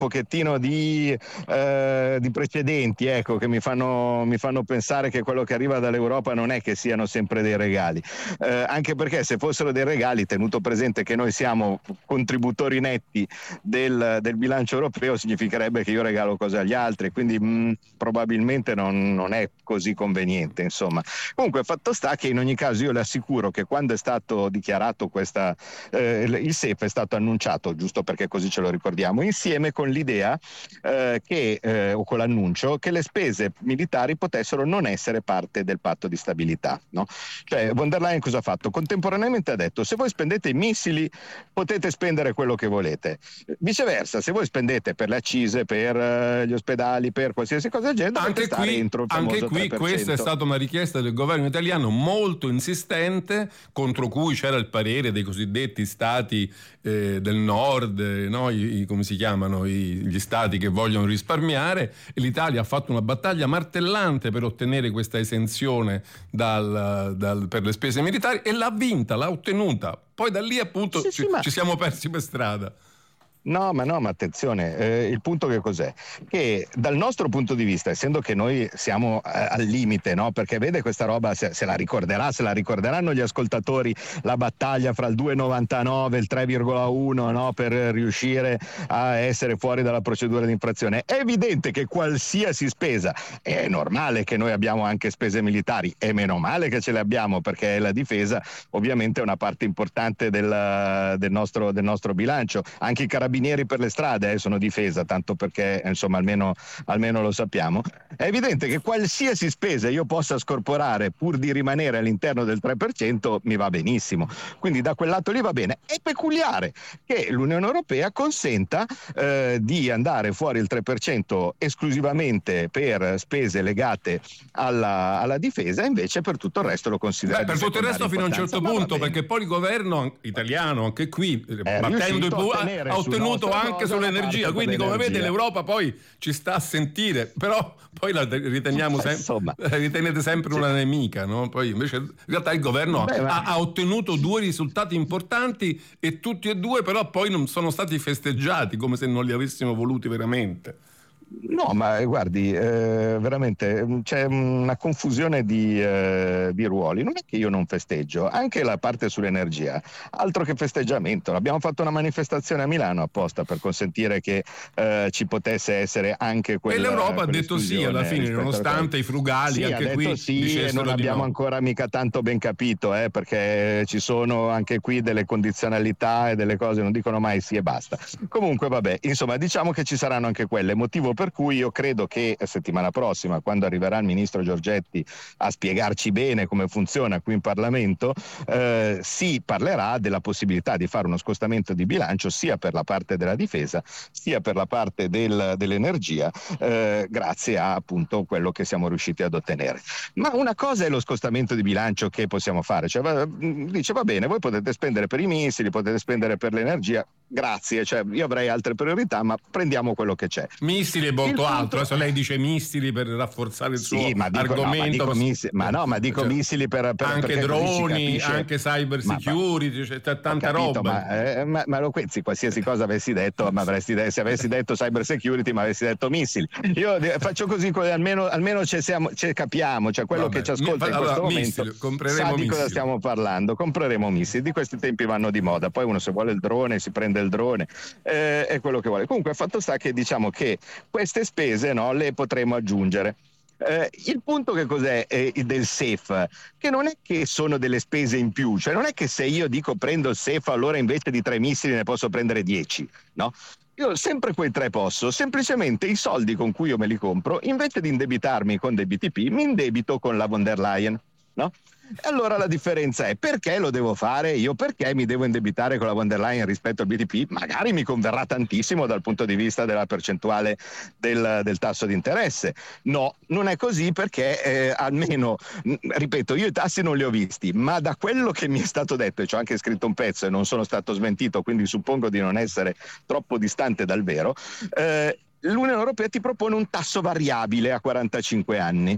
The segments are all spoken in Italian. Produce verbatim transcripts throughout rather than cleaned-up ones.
pochettino di, eh, di precedenti, ecco, che mi fanno, mi fanno pensare che quello che arriva dall'Europa non è che siano sempre dei regali, eh, anche perché se fossero dei regali, tenuto presente che noi siamo contributori netti del, del bilancio europeo, significherebbe che io regalo cose agli altri, quindi mh, probabilmente non, non è così conveniente, insomma. Comunque fatto sta che in ogni caso io le assicuro che quando è stato dichiarato questa, eh, il S E F è stato annunciato, giusto perché così ce lo ricordiamo, insieme con l'idea eh, che, eh, o con l'annuncio che le spese militari potessero non essere parte del patto di stabilità, no? Cioè von der Leyen cosa ha fatto? Contemporaneamente ha detto: se voi spendete i missili potete spendere quello che volete, viceversa se voi spendete per le accise, per eh, gli ospedali, per qualsiasi cosa del genere, dovete stare qui, entro il famoso anche qui tre per cento. questa è stata una richiesta del governo italiano molto insistente, contro cui c'era il parere dei cosiddetti stati eh, del nord, eh, no? I, i, come si chiamano, I, gli stati che vogliono risparmiare, e l'Italia ha fatto una battaglia martellante per ottenere questa esenzione dal, dal, per le spese militari, e l'ha vinta, l'ha ottenuta. Poi da lì appunto sì, ci, sì, ma... ci siamo persi per strada. No, ma no, ma attenzione, eh, il punto che cos'è? Che dal nostro punto di vista, essendo che noi siamo eh, al limite, no? Perché vede questa roba, se, se la ricorderà, se la ricorderanno gli ascoltatori, la battaglia fra il due virgola novantanove e il tre virgola uno, no? Per riuscire a essere fuori dalla procedura di infrazione. È evidente che qualsiasi spesa, è normale che noi abbiamo anche spese militari, e meno male che ce le abbiamo, perché la difesa ovviamente è una parte importante del, del, nostro, del nostro bilancio. Anche i carabinieri per le strade eh, sono difesa, tanto perché insomma almeno, almeno lo sappiamo. È evidente che qualsiasi spesa io possa scorporare pur di rimanere all'interno del tre per cento mi va benissimo, quindi da quel lato lì va bene. È peculiare che l'Unione Europea consenta eh, di andare fuori il tre per cento esclusivamente per spese legate alla, alla difesa, e invece per tutto il resto lo considera. Beh, per tutto il resto fino a un certo punto, perché poi il governo italiano, anche qui, è battendo il pu- ha ottenuto anche sull'energia, quindi come vede l'Europa poi ci sta a sentire, però poi la riteniamo sempre, ritenete sempre una nemica, no? Poi invece in realtà il governo Beh, ha, ha ottenuto due risultati importanti, e tutti e due però poi non sono stati festeggiati, come se non li avessimo voluti veramente. No, ma guardi, eh, veramente c'è una confusione di, eh, di ruoli. Non è che io non festeggio, anche la parte sull'energia, altro che festeggiamento. Abbiamo fatto una manifestazione a Milano apposta per consentire che eh, ci potesse essere anche quella. E l'Europa ha detto sì alla fine, nonostante i frugali, sì, anche ha qui detto sì, e non abbiamo no. ancora mica tanto ben capito, eh, perché ci sono anche qui delle condizionalità e delle cose, non dicono mai sì e basta. Comunque vabbè, insomma, diciamo che ci saranno anche quelle, motivo per cui io credo che settimana prossima, quando arriverà il ministro Giorgetti a spiegarci bene come funziona qui in Parlamento, eh, si parlerà della possibilità di fare uno scostamento di bilancio sia per la parte della difesa sia per la parte del, dell'energia, eh, grazie a appunto quello che siamo riusciti ad ottenere. Ma una cosa è lo scostamento di bilancio che possiamo fare, cioè va, dice va bene, voi potete spendere per i missili, potete spendere per l'energia, grazie, cioè io avrei altre priorità, ma prendiamo quello che c'è. Missili e molto altro, adesso lei dice missili per rafforzare il sì, suo ma dico, argomento, no, ma, dico missili, ma no, ma dico cioè, missili per, per anche droni, anche cyber security, ma, c'è tanta capito, roba. Ma, eh, ma, ma lo pensi, qualsiasi cosa avessi detto, ma avresti detto, se avessi detto cyber security, ma avessi detto missili. Io faccio così, almeno, almeno ci, siamo, ci capiamo, cioè quello Vabbè, che ci ascolta mi, in allora, questo missili, momento sa di missili. cosa stiamo parlando. Compreremo missili, di questi tempi vanno di moda, poi uno se vuole il drone si prende il drone, eh, è quello che vuole. Comunque fatto sta che diciamo che queste spese, no, le potremo aggiungere. Eh, il punto che cos'è eh, del S E F? Che non è che sono delle spese in più, cioè non è che se io dico prendo il S E F allora invece di tre missili ne posso prendere dieci, no? Io sempre quei tre posso, semplicemente i soldi con cui io me li compro, invece di indebitarmi con dei B T P, mi indebito con la von der Leyen, no? E allora la differenza è: perché lo devo fare io? Perché mi devo indebitare con la von der Leyen rispetto al B T P? Magari mi converrà tantissimo dal punto di vista della percentuale del, del tasso di interesse. No, non è così, perché eh, almeno, ripeto, io i tassi non li ho visti, ma da quello che mi è stato detto, e ci ho anche scritto un pezzo e non sono stato smentito, quindi suppongo di non essere troppo distante dal vero, eh, l'Unione Europea ti propone un tasso variabile a quarantacinque anni,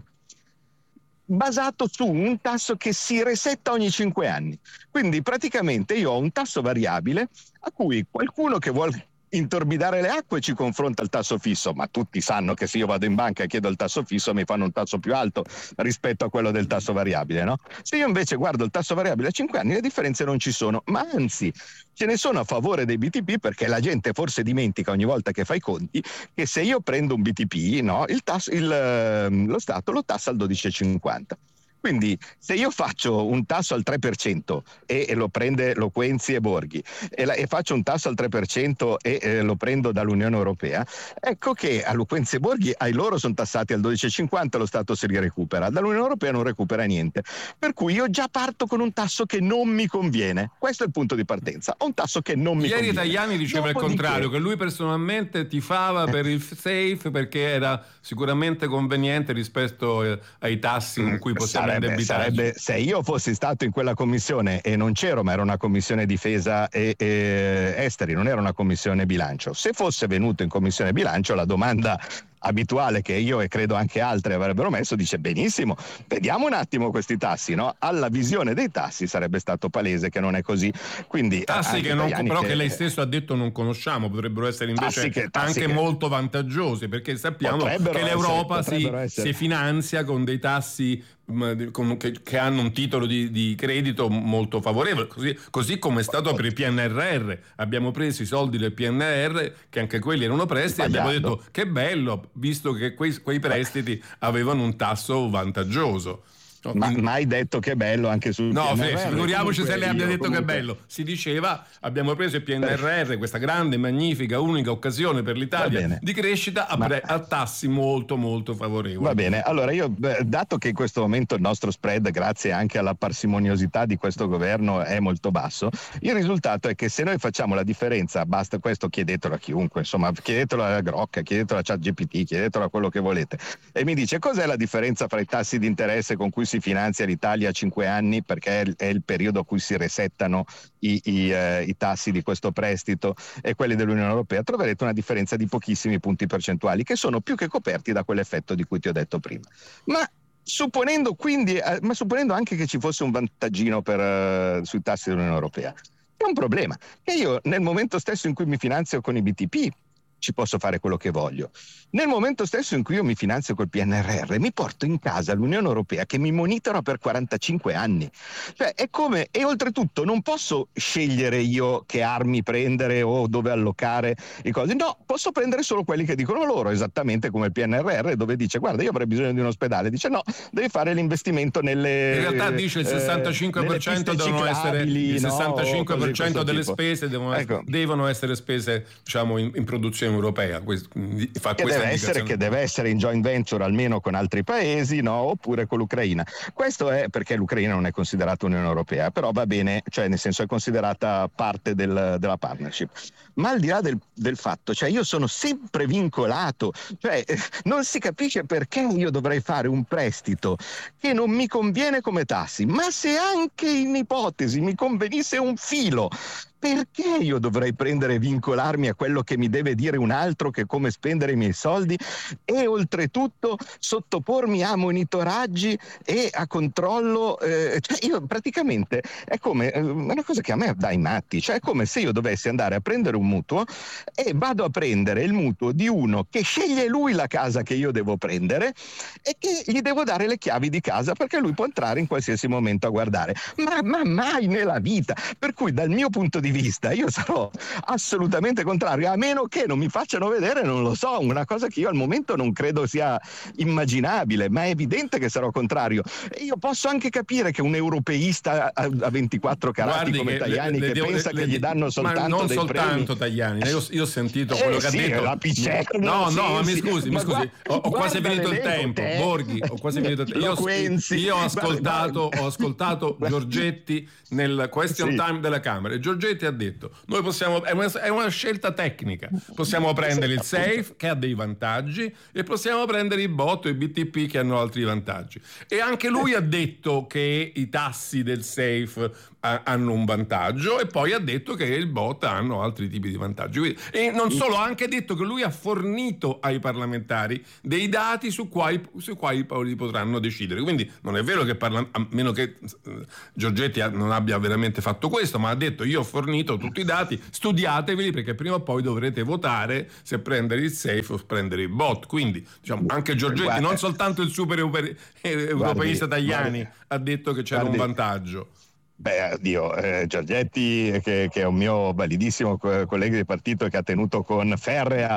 basato su un tasso che si resetta ogni cinque anni. Quindi praticamente io ho un tasso variabile a cui qualcuno che vuole intorbidare le acque ci confronta il tasso fisso, ma tutti sanno che se io vado in banca e chiedo il tasso fisso mi fanno un tasso più alto rispetto a quello del tasso variabile, no? Se io invece guardo il tasso variabile a cinque anni le differenze non ci sono, ma anzi ce ne sono a favore dei B T P, perché la gente forse dimentica ogni volta che fa i conti che se io prendo un B T P, no, il tasso, il, lo Stato lo tassa al dodici virgola cinquanta. Quindi se io faccio un tasso al tre per cento e, e lo prende Loquenzi e Borghi e, la, e faccio un tasso al tre per cento e eh, lo prendo dall'Unione Europea, ecco che a Loquenzi e Borghi ai loro sono tassati al dodici virgola cinquanta, lo Stato si recupera, dall'Unione Europea non recupera niente, per cui io già parto con un tasso che non mi conviene. Questo è il punto di partenza, ho un tasso che non mi Ieri conviene. Ieri Tajani diceva il contrario, che lui personalmente tifava per il safe perché era sicuramente conveniente rispetto ai tassi con cui possiamo Sarebbe, sarebbe, se io fossi stato in quella commissione e non c'ero, ma era una commissione difesa e, e esteri, non era una commissione bilancio, se fosse venuto in commissione bilancio la domanda abituale che io e credo anche altri avrebbero messo dice benissimo, vediamo un attimo questi tassi, no? Alla visione dei tassi sarebbe stato palese che non è così. Quindi tassi che non, però che, che lei stesso ha detto non conosciamo, potrebbero essere invece tassi che, tassi anche che, molto vantaggiosi, perché sappiamo che l'Europa essere, si, si finanzia con dei tassi Con, che, che hanno un titolo di, di credito molto favorevole, così, così come è stato per il P N R R. Abbiamo preso i soldi del P N R R, che anche quelli erano prestiti, e abbiamo detto che bello, visto che quei, quei prestiti avevano un tasso vantaggioso. No, ma mai detto che è bello anche sul no, P N R R. Figuriamoci se lei abbia detto comunque... che è bello. Si diceva abbiamo preso il P N R R, questa grande, magnifica, unica occasione per l'Italia di crescita a, pre- ma... a tassi molto molto favorevoli. Va bene, allora io, dato che in questo momento il nostro spread, grazie anche alla parsimoniosità di questo governo, è molto basso, il risultato è che se noi facciamo la differenza, basta, questo chiedetelo a chiunque, insomma, chiedetelo a Grok, chiedetelo a ChatGPT, chiedetelo a quello che volete, e mi dice cos'è la differenza fra i tassi di interesse con cui si finanzia l'Italia a cinque anni, perché è il periodo a cui si resettano i, i, eh, i tassi di questo prestito, e quelli dell'Unione Europea, troverete una differenza di pochissimi punti percentuali che sono più che coperti da quell'effetto di cui ti ho detto prima. Ma supponendo quindi, eh, ma supponendo anche che ci fosse un vantaggino per, eh, sui tassi dell'Unione Europea, è un problema che io nel momento stesso in cui mi finanzio con i B T P ci posso fare quello che voglio. Nel momento stesso in cui io mi finanzio col P N R R mi porto in casa l'Unione Europea che mi monitora per quarantacinque anni. Cioè è come, e oltretutto non posso scegliere io che armi prendere o dove allocare i cosi, no, posso prendere solo quelli che dicono loro, esattamente come il P N R R, dove dice guarda io avrei bisogno di un ospedale, dice no, devi fare l'investimento nelle, in realtà dice il sessantacinque per cento eh, devono essere il sessantacinque per cento no, delle spese devono, ecco. essere, devono essere spese diciamo in, in produzione europea. Questo, fa che, deve essere, che deve essere in joint venture almeno con altri paesi, no? Oppure con l'Ucraina. Questo è perché l'Ucraina non è considerata Unione Europea, però va bene, cioè nel senso è considerata parte del, della partnership. Ma al di là del, del fatto, cioè io sono sempre vincolato, cioè non si capisce perché io dovrei fare un prestito che non mi conviene come tassi, ma se anche in ipotesi mi convenisse un filo, perché io dovrei prendere e vincolarmi a quello che mi deve dire un altro che come spendere i miei soldi, e oltretutto sottopormi a monitoraggi e a controllo? Eh, cioè io praticamente è come è una cosa che a me dà i matti, cioè è come se io dovessi andare a prendere un mutuo e vado a prendere il mutuo di uno che sceglie lui la casa che io devo prendere e che gli devo dare le chiavi di casa perché lui può entrare in qualsiasi momento a guardare, ma, ma mai nella vita. Per cui dal mio punto di vista io sarò assolutamente contrario, a meno che non mi facciano vedere, non lo so, una cosa che io al momento non credo sia immaginabile, ma è evidente che sarò contrario. E io posso anche capire che un europeista a, a ventiquattro carati Guardi come Tajani le, le, che le, pensa le, che le, gli danno soltanto ma non dei soltanto premi. Tajani, io, io ho sentito quello eh, che sì, ha detto la picerno, no sì, no ma mi sì, scusi ma mi scusi guarda, ho, ho quasi finito il tempo te. Borghi ho quasi finito il tempo io, io ho ascoltato ho ascoltato Giorgetti nel question sì. time della Camera e Giorgetti ha detto noi possiamo, è una, è una scelta tecnica, possiamo prendere il safe che ha dei vantaggi e possiamo prendere i bot e i B T P che hanno altri vantaggi, e anche lui ha detto che i tassi del safe hanno un vantaggio, e poi ha detto che il bot hanno altri tipi di vantaggi. E non solo, ha anche detto che lui ha fornito ai parlamentari dei dati su quali, su quali poi potranno decidere. Quindi non è vero che parla, a meno che Giorgetti non abbia veramente fatto questo, ma ha detto: io ho fornito tutti i dati, studiateveli, perché prima o poi dovrete votare se prendere il safe o prendere il bot. Quindi diciamo, anche Giorgetti, guarda, non soltanto il super europeista Tajani ha detto che c'era guardi, un vantaggio. Beh, Dio, eh, Giorgetti, che, che è un mio validissimo co- collega di partito, che ha tenuto con ferrea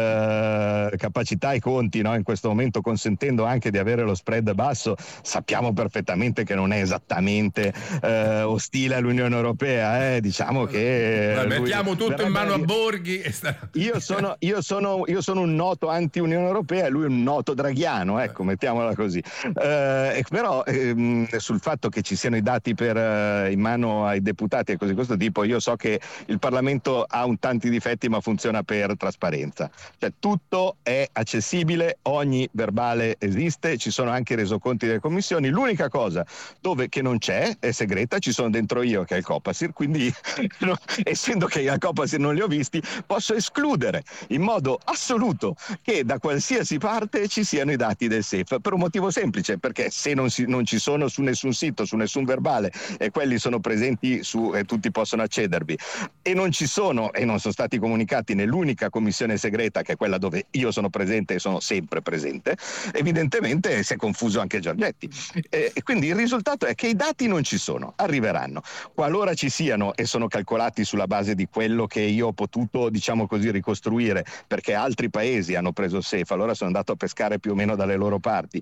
eh, capacità i conti, no? In questo momento, consentendo anche di avere lo spread basso, sappiamo perfettamente che non è esattamente eh, ostile all'Unione Europea. Eh? Diciamo che Beh, mettiamo tutto in mano a Borghi. E sta... io, sono, io, sono, io sono un noto anti-Unione Europea e lui è un noto draghiano, ecco, mettiamola così. Eh, però ehm, sul fatto che ci siano i dati per in mano ai deputati e così di questo tipo, io so che il Parlamento ha un tanti difetti, ma funziona per trasparenza, cioè tutto è accessibile, ogni verbale esiste, ci sono anche i resoconti delle commissioni. L'unica cosa dove che non c'è è segreta, ci sono dentro io che è il Copasir, quindi no, essendo che al Copasir non li ho visti, posso escludere in modo assoluto che da qualsiasi parte ci siano i dati del safe, per un motivo semplice: perché se non, si, non ci sono su nessun sito, su nessun verbale, e quelli sono presenti su e tutti possono accedervi, e non ci sono e non sono stati comunicati nell'unica commissione segreta, che è quella dove io sono presente e sono sempre presente, evidentemente si è confuso anche Giorgetti. E, e quindi il risultato è che i dati non ci sono, arriveranno. Qualora ci siano, e sono calcolati sulla base di quello che io ho potuto, diciamo così, ricostruire, perché altri paesi hanno preso safe, allora sono andato a pescare più o meno dalle loro parti,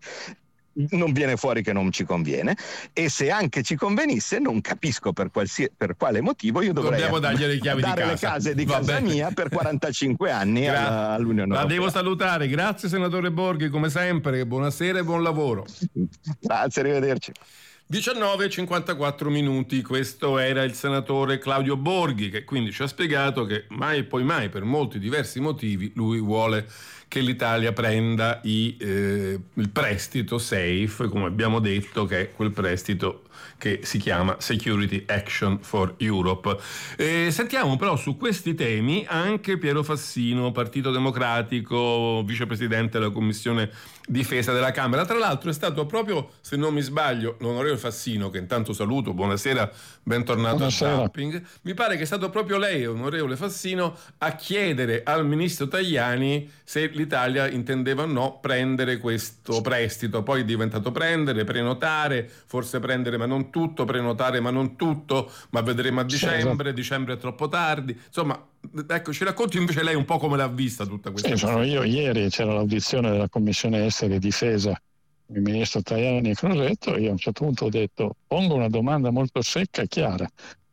non viene fuori che non ci conviene, e se anche ci convenisse non capisco per, qualsi, per quale motivo io dovrei dargli le chiavi dare di casa. le case di Va casa bene. mia per quarantacinque anni alla, all'Unione La Europea. devo salutare, grazie senatore Borghi, come sempre, buonasera e buon lavoro. Grazie, arrivederci. diciannove e cinquantaquattro minuti, questo era il senatore Claudio Borghi, che quindi ci ha spiegato che mai e poi mai, per molti diversi motivi, lui vuole che l'Italia prenda i, eh, il prestito safe, come abbiamo detto, che è quel prestito che si chiama Security Action for Europe. Eh, sentiamo però su questi temi anche Piero Fassino, Partito Democratico, vicepresidente della Commissione Difesa della Camera. Tra l'altro è stato proprio, se non mi sbaglio, l'onorevole Fassino, che intanto saluto, buonasera, bentornato buonasera. a Zapping. Mi pare che è stato proprio lei, onorevole Fassino, a chiedere al ministro Tajani se l'Italia intendeva o no prendere questo prestito. Poi è diventato prendere, prenotare, forse prendere ma non tutto, prenotare ma non tutto, ma vedremo a dicembre, sì, dicembre è troppo tardi. Insomma, ecco, ci racconti invece lei un po' come l'ha vista tutta questa sì, questione. Sono io, ieri c'era l'audizione della Commissione Esteri e Difesa, il ministro Tajani e Crosetto, io a un certo punto ho detto: pongo una domanda molto secca e chiara.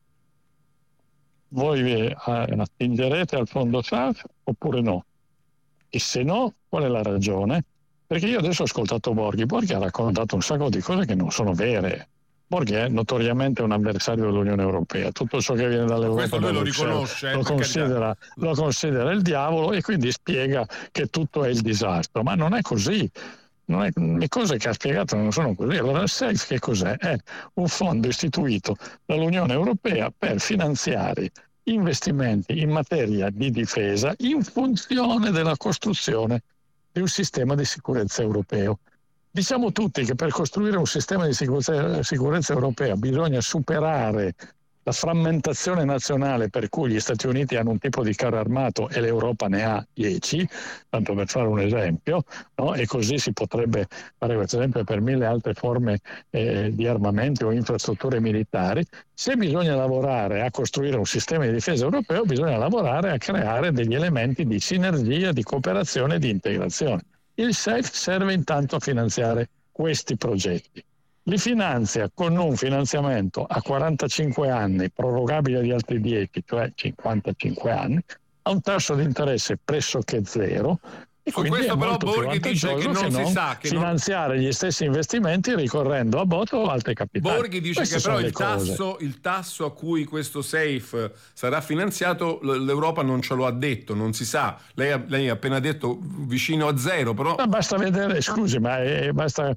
Voi vi attingerete al fondo S A F oppure no? E se no, qual è la ragione? Perché io adesso ho ascoltato Borghi. Borghi ha raccontato un sacco di cose che non sono vere. Borghi è notoriamente un avversario dell'Unione Europea. Tutto ciò che viene dall'Europa, questo lui lo riconosce, lo considera, lo considera il diavolo, e quindi spiega che tutto è il disastro. Ma non è così. Non è, le cose che ha spiegato non sono così. Allora il SAFE che cos'è? È un fondo istituito dall'Unione Europea per finanziare investimenti in materia di difesa in funzione della costruzione di un sistema di sicurezza europeo. Diciamo tutti che per costruire un sistema di sicurezza, sicurezza europea bisogna superare la frammentazione nazionale, per cui gli Stati Uniti hanno un tipo di carro armato e l'Europa ne ha dieci, tanto per fare un esempio, no? E così si potrebbe fare questo esempio per mille altre forme eh, di armamenti o infrastrutture militari. Se bisogna lavorare a costruire un sistema di difesa europeo, bisogna lavorare a creare degli elementi di sinergia, di cooperazione e di integrazione. Il SAFE serve intanto a finanziare questi progetti. Li finanzia con un finanziamento a quarantacinque anni, prorogabile di altri dieci, cioè cinquantacinque anni, a un tasso di interesse pressoché zero. E Su questo però Borghi dice che non, che non si sa che finanziare non... gli stessi investimenti ricorrendo a botto o altre capitali. Borghi dice Queste che però il cose. tasso, il tasso a cui questo safe sarà finanziato l'Europa non ce lo ha detto, non si sa. Lei ha, lei ha appena detto vicino a zero, però... Ma basta vedere, scusi, ma è, basta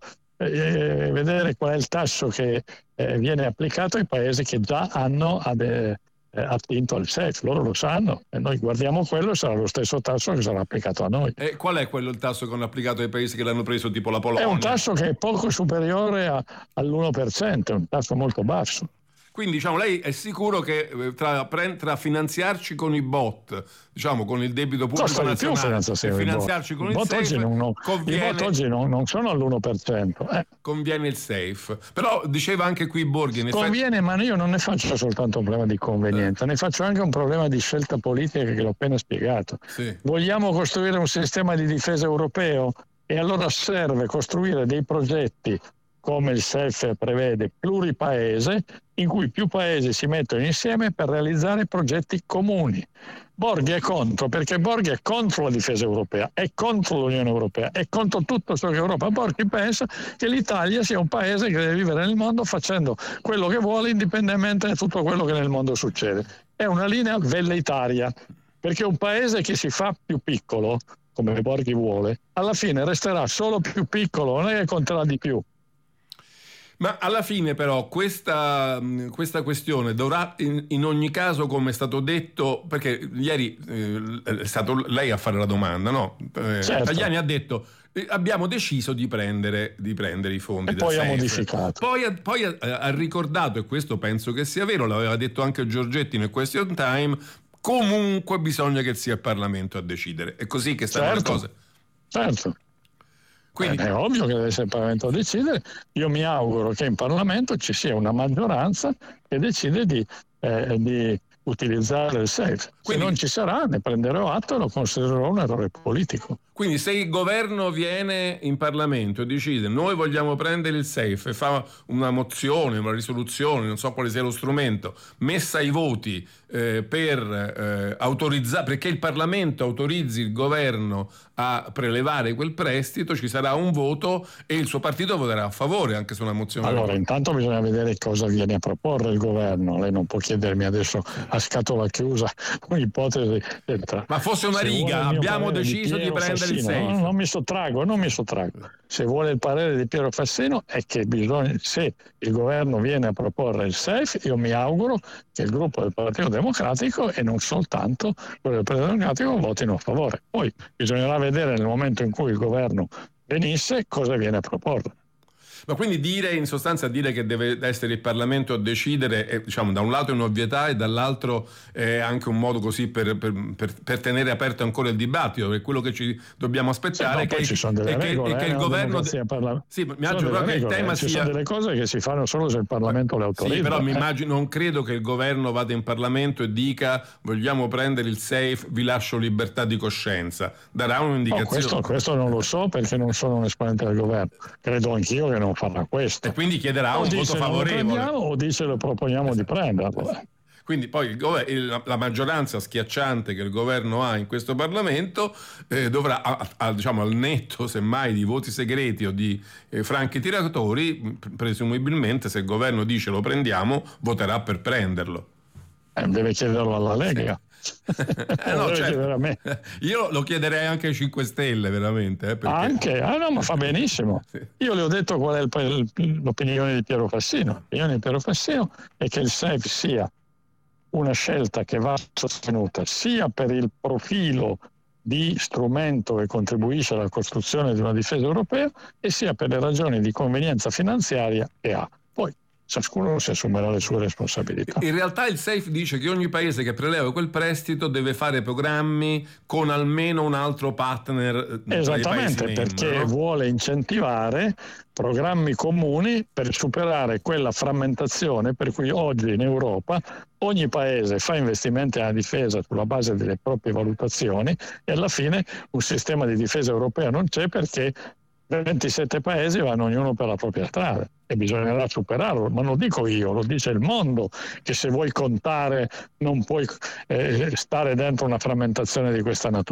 eh, vedere qual è il tasso che eh, viene applicato ai paesi che già hanno ad, eh, attinto al SAFE, loro lo sanno e noi guardiamo quello e sarà lo stesso tasso che sarà applicato a noi. E qual è quello il tasso che hanno applicato ai paesi che l'hanno preso, tipo la Polonia? È un tasso che è poco superiore a, all'uno per cento, è un tasso molto basso. Quindi diciamo lei è sicuro che tra, tra finanziarci con i bot, diciamo con il debito pubblico nazionale e finanziarci con il SAFE non, non, conviene, i bot oggi non, non sono all'uno per cento. Eh. Conviene il SAFE. Però diceva anche qui Borghi... In conviene, effetti... ma io non ne faccio soltanto un problema di convenienza, eh. ne faccio anche un problema di scelta politica che l'ho appena spiegato. Sì. Vogliamo costruire un sistema di difesa europeo e allora serve costruire dei progetti come il SAFE prevede, pluripaese, in cui più paesi si mettono insieme per realizzare progetti comuni. Borghi è contro, perché Borghi è contro la difesa europea, è contro l'Unione Europea, è contro tutto ciò che Europa. Borghi pensa che l'Italia sia un paese che deve vivere nel mondo facendo quello che vuole indipendentemente da tutto quello che nel mondo succede. È una linea velleitaria, perché un paese che si fa più piccolo, come Borghi vuole, alla fine resterà solo più piccolo, non è che conterà di più. Ma alla fine però questa, questa questione dovrà in, in ogni caso, come è stato detto, perché ieri eh, è stato lei a fare la domanda, no? Eh, certo. Tajani ha detto eh, abbiamo deciso di prendere, di prendere i fondi e del poi SAFE. ha modificato. Poi, ha, poi ha, ha ricordato, e questo penso che sia vero, l'aveva detto anche Giorgetti nel Question Time, comunque bisogna che sia il Parlamento a decidere. È così che stanno certo. le cose. Certo. Quindi... Eh, è ovvio che deve essere il Parlamento a decidere. Io mi auguro che in Parlamento ci sia una maggioranza che decide di, eh, di utilizzare il SAFE. Quindi... Se non ci sarà, ne prenderò atto e lo considererò un errore politico. Quindi se il governo viene in Parlamento e decide noi vogliamo prendere il SAFE e fa una mozione, una risoluzione, non so quale sia lo strumento, messa ai voti eh, per eh, autorizzare, perché il Parlamento autorizzi il governo a prelevare quel prestito, ci sarà un voto e il suo partito voterà a favore anche su una mozione. Allora intanto bisogna vedere cosa viene a proporre il governo. Lei non può chiedermi adesso a scatola chiusa un'ipotesi. Ma fosse una se riga, abbiamo di deciso di, di prendere Fassino, il SAFE. No, non mi sottraggo, non mi sottraggo. Se vuole il parere di Piero Fassino è che bisogna, se il governo viene a proporre il SAFE, io mi auguro che il gruppo del Partito Democratico e non soltanto quello del Partito Democratico votino a favore. Poi bisognerà vedere nel momento in cui il governo venisse cosa viene a proporre. Ma quindi dire, in sostanza, dire che deve essere il Parlamento a decidere, è, diciamo, da un lato è un'ovvietà e dall'altro è anche un modo così per, per, per, per tenere aperto ancora il dibattito, perché quello che ci dobbiamo aspettare sì, no, è che, ci sono delle è regole, che, eh, che il governo parla... sì, mi immagino però che il tema ci sia... sono delle cose che si fanno solo se il Parlamento le autorizza. Sì, però eh. mi immagino, non credo che il governo vada in Parlamento e dica vogliamo prendere il SAFE, vi lascio libertà di coscienza. Darà un'indicazione. No, questo, questo non lo so perché non sono un esponente del governo. Credo anch'io che non farà questo. E quindi chiederà o un voto favorevole. O dice lo proponiamo di prenderlo. Quindi poi il gover- il, la maggioranza schiacciante che il governo ha in questo Parlamento eh, dovrà, a, a, diciamo al netto semmai di voti segreti o di eh, franchi tiratori, presumibilmente se il governo dice lo prendiamo, voterà per prenderlo. Eh, deve chiederlo alla Lega. eh no, certo. Io lo chiederei anche ai cinque Stelle veramente eh, perché... anche? Ah no, ma fa benissimo. Sì. Io le ho detto qual è il, l'opinione di Piero Fassino. L'opinione di Piero Fassino è che il SAFE sia una scelta che va sostenuta sia per il profilo di strumento che contribuisce alla costruzione di una difesa europea e sia per le ragioni di convenienza finanziaria che ha. Poi ciascuno si assumerà le sue responsabilità. In realtà il SAFE dice che ogni paese che preleva quel prestito deve fare programmi con almeno un altro partner. Esattamente, membri, perché no? vuole incentivare programmi comuni per superare quella frammentazione per cui oggi in Europa ogni paese fa investimenti alla difesa sulla base delle proprie valutazioni e alla fine un sistema di difesa europea non c'è perché ventisette paesi vanno ognuno per la propria strada e bisognerà superarlo, ma non lo dico io, lo dice il mondo, che se vuoi contare non puoi eh, stare dentro una frammentazione di questa natura.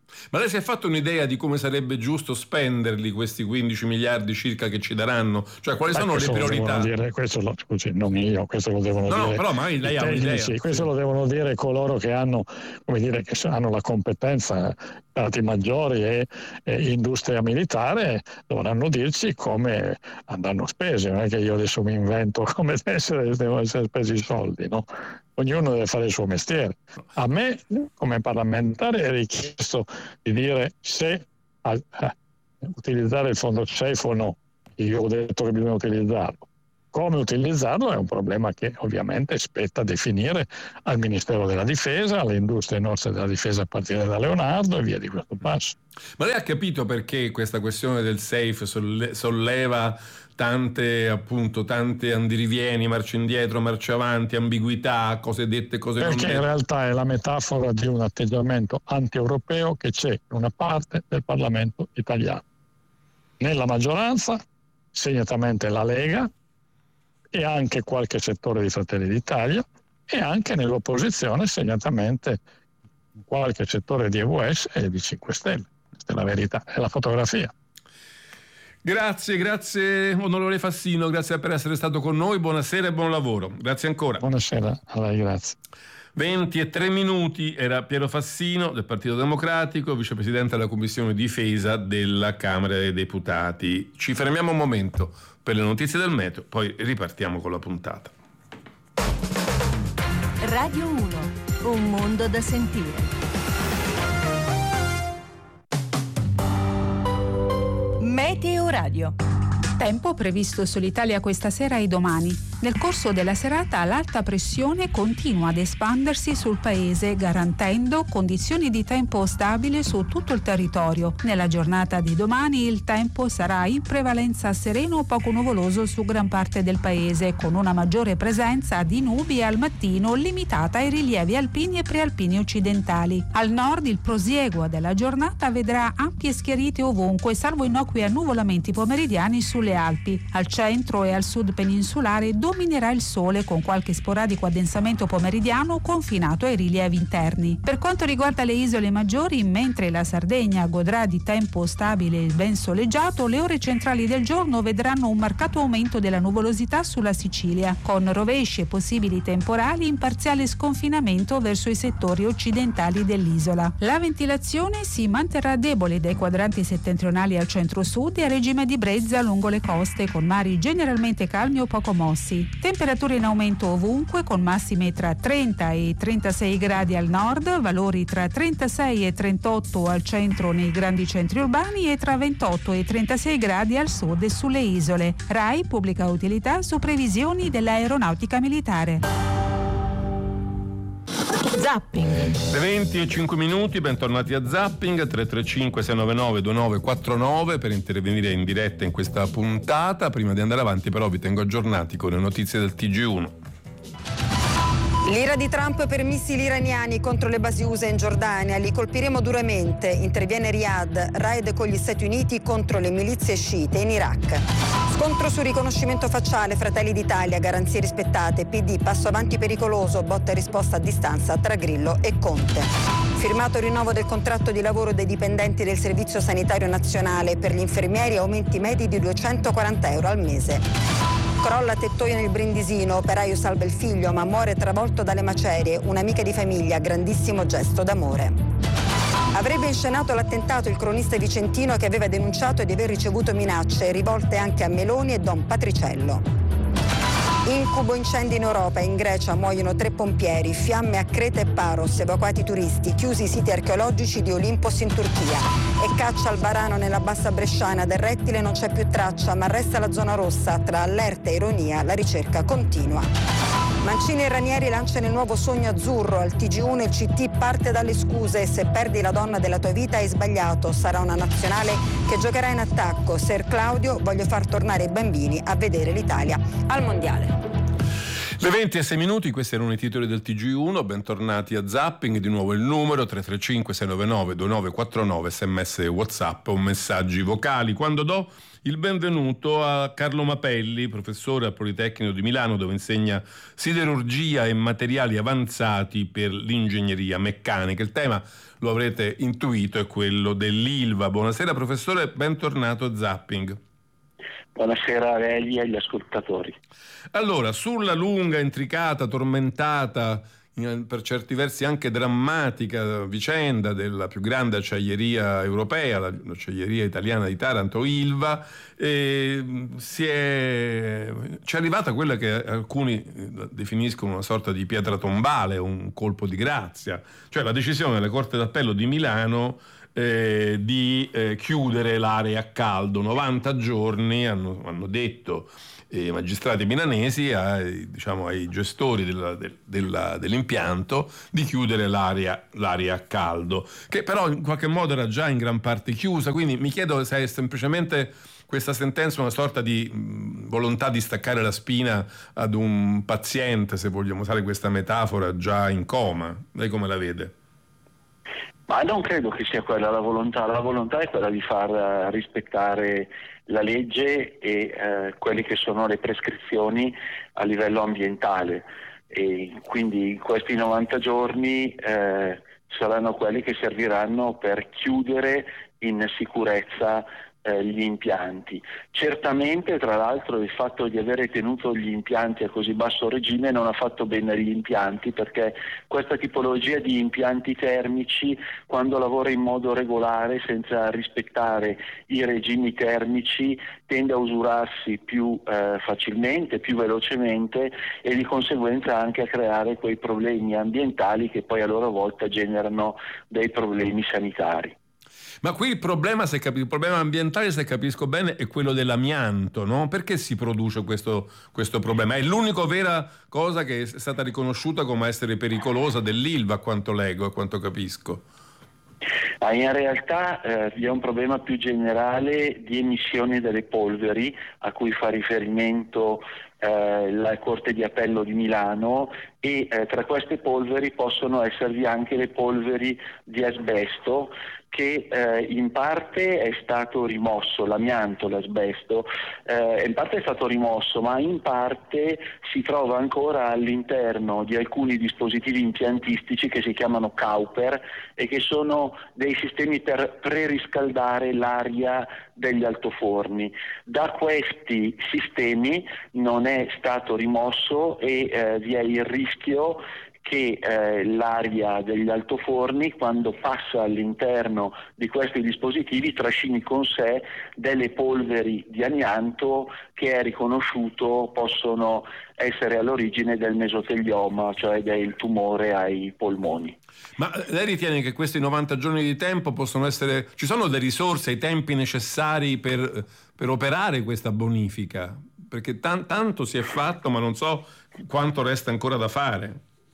Ma lei si è fatto un'idea di come sarebbe giusto spenderli questi quindici miliardi circa che ci daranno? Cioè quali sono le priorità? Dire, questo lo, scusi, non io, questo lo devono no, dire. No, però magari lei ha un'idea. Sì, questo lo devono dire coloro che hanno, come dire, che hanno la competenza, stati maggiori e, e industria militare, dovranno dirci come andranno spesi. Non è che io adesso mi invento come essere, devono essere spesi i soldi, no? Ognuno deve fare il suo mestiere. A me, come parlamentare, è richiesto di dire se eh, utilizzare il fondo SAFE o no. Io ho detto che bisogna utilizzarlo. Come utilizzarlo è un problema che ovviamente spetta definire al Ministero della Difesa, alle industrie nostre della difesa a partire da Leonardo e via di questo passo. Ma lei ha capito perché questa questione del SAFE solleva tante, appunto, tante andirivieni, marcia indietro, marcia avanti, ambiguità, cose dette, cose non dette? Perché in realtà è la metafora di un atteggiamento anti-europeo che c'è in una parte del Parlamento italiano. Nella maggioranza, segnatamente la Lega, e anche qualche settore di Fratelli d'Italia, e anche nell'opposizione, segnatamente qualche settore di E U S e di cinque Stelle. Questa è la verità, è la fotografia. Grazie, grazie onorevole Fassino, grazie per essere stato con noi, buonasera e buon lavoro. Grazie ancora. Buonasera, a lei, grazie. venti e tre minuti, era Piero Fassino del Partito Democratico, vicepresidente della Commissione Difesa della Camera dei Deputati. Ci fermiamo un momento per le notizie del meteo, poi ripartiamo con la puntata. Radio uno, un mondo da sentire. Meteo Radio. Tempo previsto sull'Italia questa sera e domani. Nel corso della serata l'alta pressione continua ad espandersi sul paese, garantendo condizioni di tempo stabile su tutto il territorio. Nella giornata di domani il tempo sarà in prevalenza sereno o poco nuvoloso su gran parte del paese, con una maggiore presenza di nubi al mattino limitata ai rilievi alpini e prealpini occidentali. Al nord il prosieguo della giornata vedrà ampie schiarite ovunque, salvo innocui annuvolamenti pomeridiani sulle Alpi. Al centro e al sud peninsulare dominerà il sole con qualche sporadico addensamento pomeridiano confinato ai rilievi interni. Per quanto riguarda le isole maggiori, mentre la Sardegna godrà di tempo stabile e ben soleggiato, le ore centrali del giorno vedranno un marcato aumento della nuvolosità sulla Sicilia, con rovesci e possibili temporali in parziale sconfinamento verso i settori occidentali dell'isola. La ventilazione si manterrà debole dai quadranti settentrionali al centro-sud e a regime di brezza lungo le coste, con mari generalmente calmi o poco mossi. Temperature in aumento ovunque, con massime tra trenta e trentasei gradi al nord, valori tra trentasei e trentotto al centro nei grandi centri urbani e tra ventotto e trentasei gradi al sud e sulle isole. RAI pubblica utilità su previsioni dell'aeronautica militare. Zapping. Le venti e cinque minuti, bentornati a Zapping. Tre tre cinque sei nove nove due nove quattro nove per intervenire in diretta in questa puntata. Prima di andare avanti però vi tengo aggiornati con le notizie del T G uno. L'ira di Trump per missili iraniani contro le basi U S A in Giordania. Li colpiremo duramente. Interviene Riyadh. Raid con gli Stati Uniti contro le milizie sciite in Iraq. Scontro su riconoscimento facciale. Fratelli d'Italia. Garanzie rispettate. P D. Passo avanti pericoloso. Botta e risposta a distanza tra Grillo e Conte. Firmato il rinnovo del contratto di lavoro dei dipendenti del Servizio Sanitario Nazionale. Per gli infermieri aumenti medi di duecentoquaranta euro al mese. Crolla tettoia nel Brindisino, operaio salva il figlio ma muore travolto dalle macerie, un'amica di famiglia, grandissimo gesto d'amore. Avrebbe inscenato l'attentato il cronista vicentino che aveva denunciato di aver ricevuto minacce rivolte anche a Meloni e Don Patriciello. Incubo incendi in Europa, in Grecia muoiono tre pompieri, fiamme a Creta e Paros, evacuati turisti, chiusi i siti archeologici di Olimpos in Turchia. E caccia al varano nella bassa bresciana, del rettile non c'è più traccia, ma resta la zona rossa, tra allerta e ironia la ricerca continua. Mancini e Ranieri lanciano il nuovo sogno azzurro, al T G uno il C T parte dalle scuse, se perdi la donna della tua vita hai sbagliato, sarà una nazionale che giocherà in attacco, Ser Claudio voglio far tornare i bambini a vedere l'Italia al mondiale. Le venti e sei minuti, questi erano i titoli del T G uno, bentornati a Zapping, di nuovo il numero tre tre cinque sei nove nove due nove quattro nove, sms WhatsApp o messaggi vocali. Quando do il benvenuto a Carlo Mapelli, professore al Politecnico di Milano, dove insegna siderurgia e materiali avanzati per l'ingegneria meccanica. Il tema, lo avrete intuito, è quello dell'Ilva. Buonasera professore, bentornato a Zapping. Buonasera a lei e agli ascoltatori. Allora, sulla lunga, intricata, tormentata, per certi versi anche drammatica vicenda della più grande acciaieria europea, l'acciaieria italiana di Taranto, Ilva, eh, si è, ci è arrivata quella che alcuni definiscono una sorta di pietra tombale, un colpo di grazia, cioè la decisione della Corte d'Appello di Milano eh, di eh, chiudere l'area a caldo. novanta giorni hanno, hanno detto i magistrati milanesi ai, diciamo, ai gestori della, della, dell'impianto di chiudere l'area, l'area a caldo, che però in qualche modo era già in gran parte chiusa. Quindi mi chiedo se è semplicemente questa sentenza una sorta di mh, volontà di staccare la spina ad un paziente, se vogliamo usare questa metafora, già in coma. Lei come la vede? Ma non credo che sia quella la volontà. La volontà è quella di far rispettare la legge e eh, quelle che sono le prescrizioni a livello ambientale, e quindi questi novanta giorni eh, saranno quelli che serviranno per chiudere in sicurezza eh, gli impianti. Certamente, tra l'altro, il fatto di avere tenuto gli impianti a così basso regime non ha fatto bene agli impianti, perché questa tipologia di impianti termici, quando lavora in modo regolare senza rispettare i regimi termici, tende a usurarsi più eh, facilmente, più velocemente, e di conseguenza anche a creare quei problemi ambientali che poi a loro volta generano dei problemi sanitari. Ma qui il problema, se capi- il problema ambientale, se capisco bene, è quello dell'amianto, no? Perché si produce questo, questo problema? È l'unica vera cosa che è stata riconosciuta come essere pericolosa dell'Ilva, a quanto leggo, a quanto capisco. Ah, in realtà eh, vi è un problema più generale di emissione delle polveri a cui fa riferimento eh, la Corte di Appello di Milano, e eh, tra queste polveri possono esservi anche le polveri di asbesto, che eh, in parte è stato rimosso, l'amianto, l'asbesto, eh, in parte è stato rimosso, ma in parte si trova ancora all'interno di alcuni dispositivi impiantistici che si chiamano Cowper e che sono dei sistemi per preriscaldare l'aria degli altoforni. Da questi sistemi non è stato rimosso e eh, vi è il rischio che eh, l'aria degli altoforni, quando passa all'interno di questi dispositivi, trascini con sé delle polveri di amianto che è riconosciuto possono essere all'origine del mesotelioma, cioè del tumore ai polmoni. Ma lei ritiene che questi novanta giorni di tempo possono essere... ci sono le risorse, i tempi necessari per, per operare questa bonifica? Perché tan- tanto si è fatto, ma non so quanto resta ancora da fare.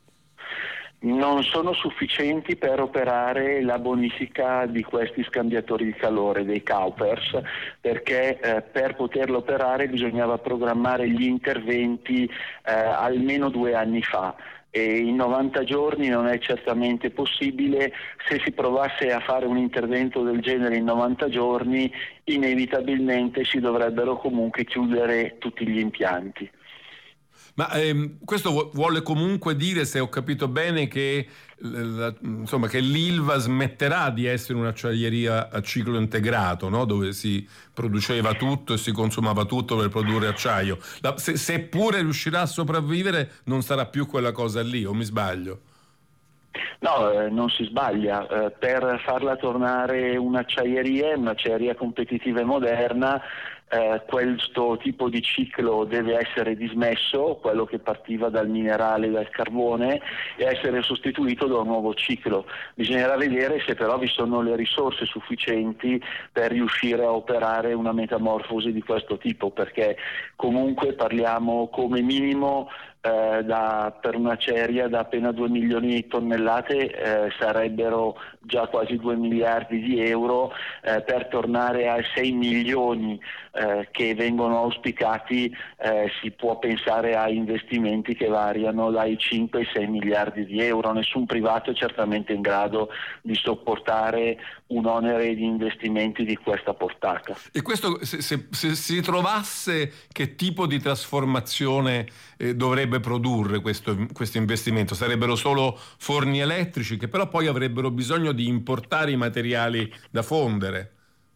Non sono sufficienti per operare la bonifica di questi scambiatori di calore, dei Cowpers, perché eh, per poterlo operare bisognava programmare gli interventi eh, almeno due anni fa. E in novanta giorni non è certamente possibile. Se si provasse a fare un intervento del genere in novanta giorni, inevitabilmente si dovrebbero comunque chiudere tutti gli impianti. Ma ehm, questo vuole comunque dire, se ho capito bene, che, la, insomma, che l'Ilva smetterà di essere un'acciaieria a ciclo integrato, no? Dove si produceva tutto e si consumava tutto per produrre acciaio. La, se, seppure riuscirà a sopravvivere, non sarà più quella cosa lì, o mi sbaglio? No, eh, non si sbaglia. Eh, per farla tornare un'acciaieria, un'acciaieria competitiva e moderna, eh, questo tipo di ciclo deve essere dismesso, quello che partiva dal minerale, dal carbone, e essere sostituito da un nuovo ciclo. Bisognerà vedere se però vi sono le risorse sufficienti per riuscire a operare una metamorfosi di questo tipo, perché comunque parliamo come minimo eh, da, per una ceria da appena due milioni di tonnellate eh, sarebbero già quasi due miliardi di euro. Eh, per tornare ai sei milioni eh, che vengono auspicati eh, si può pensare a investimenti che variano dai cinque ai sei miliardi di euro. Nessun privato è certamente in grado di sopportare un onere di investimenti di questa portata. E questo, se, se, se si trovasse, che tipo di trasformazione eh, dovrebbe produrre questo, questo investimento? Sarebbero solo forni elettrici che però poi avrebbero bisogno di importare i materiali da fondere?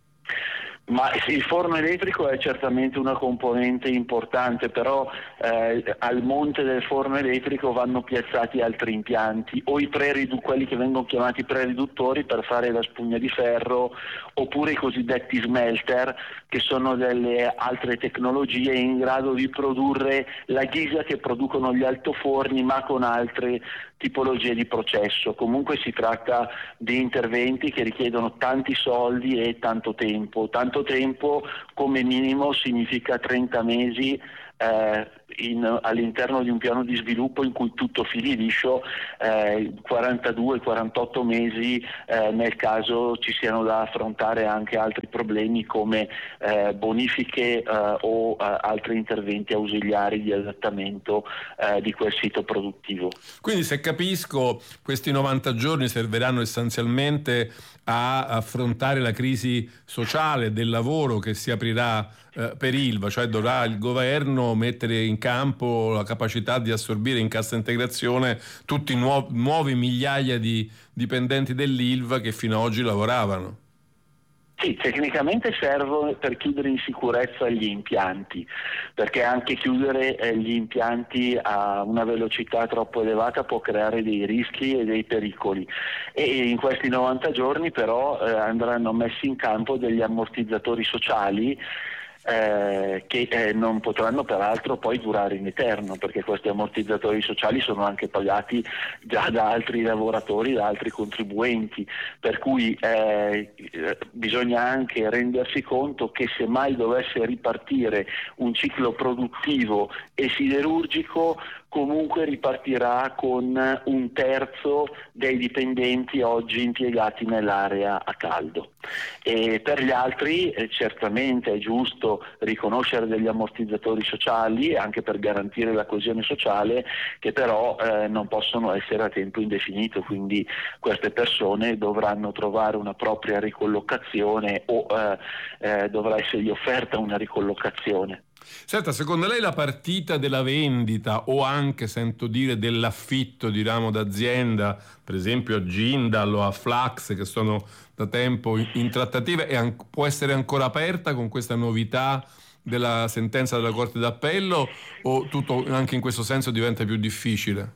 Ma il forno elettrico è certamente una componente importante, però eh, al monte del forno elettrico vanno piazzati altri impianti, o i preridu- quelli che vengono chiamati preriduttori per fare la spugna di ferro, oppure i cosiddetti smelter, che sono delle altre tecnologie in grado di produrre la ghisa che producono gli altoforni, ma con altre tipologie di processo. Comunque si tratta di interventi che richiedono tanti soldi e tanto tempo. Tanto tempo come minimo significa trenta mesi eh, in, all'interno di un piano di sviluppo in cui tutto fili liscio, eh, quarantadue quarantotto mesi eh, nel caso ci siano da affrontare anche altri problemi come eh, bonifiche eh, o eh, altri interventi ausiliari di adattamento eh, di quel sito produttivo. Quindi, se capisco, questi novanta giorni serviranno essenzialmente a affrontare la crisi sociale del lavoro che si aprirà eh, per Ilva, cioè dovrà il governo mettere in campo la capacità di assorbire in cassa integrazione tutti i nuovi, nuovi migliaia di dipendenti dell'Ilva che fino ad oggi lavoravano. Sì, tecnicamente servono per chiudere in sicurezza gli impianti, perché anche chiudere eh, gli impianti a una velocità troppo elevata può creare dei rischi e dei pericoli, e in questi novanta giorni però eh, andranno messi in campo degli ammortizzatori sociali Eh, che eh, non potranno peraltro poi durare in eterno, perché questi ammortizzatori sociali sono anche pagati già da altri lavoratori, da altri contribuenti, per cui eh, bisogna anche rendersi conto che se mai dovesse ripartire un ciclo produttivo e siderurgico, comunque ripartirà con un terzo dei dipendenti oggi impiegati nell'area a caldo. E per gli altri eh, certamente è giusto riconoscere degli ammortizzatori sociali anche per garantire la coesione sociale, che però eh, non possono essere a tempo indefinito, quindi queste persone dovranno trovare una propria ricollocazione o eh, eh, dovrà essergli offerta una ricollocazione. Senta, secondo lei la partita della vendita o anche, sento dire, dell'affitto di ramo d'azienda, per esempio a Jindal o a Flax, che sono da tempo in trattative, è an- può essere ancora aperta con questa novità della sentenza della Corte d'Appello, o tutto anche in questo senso diventa più difficile?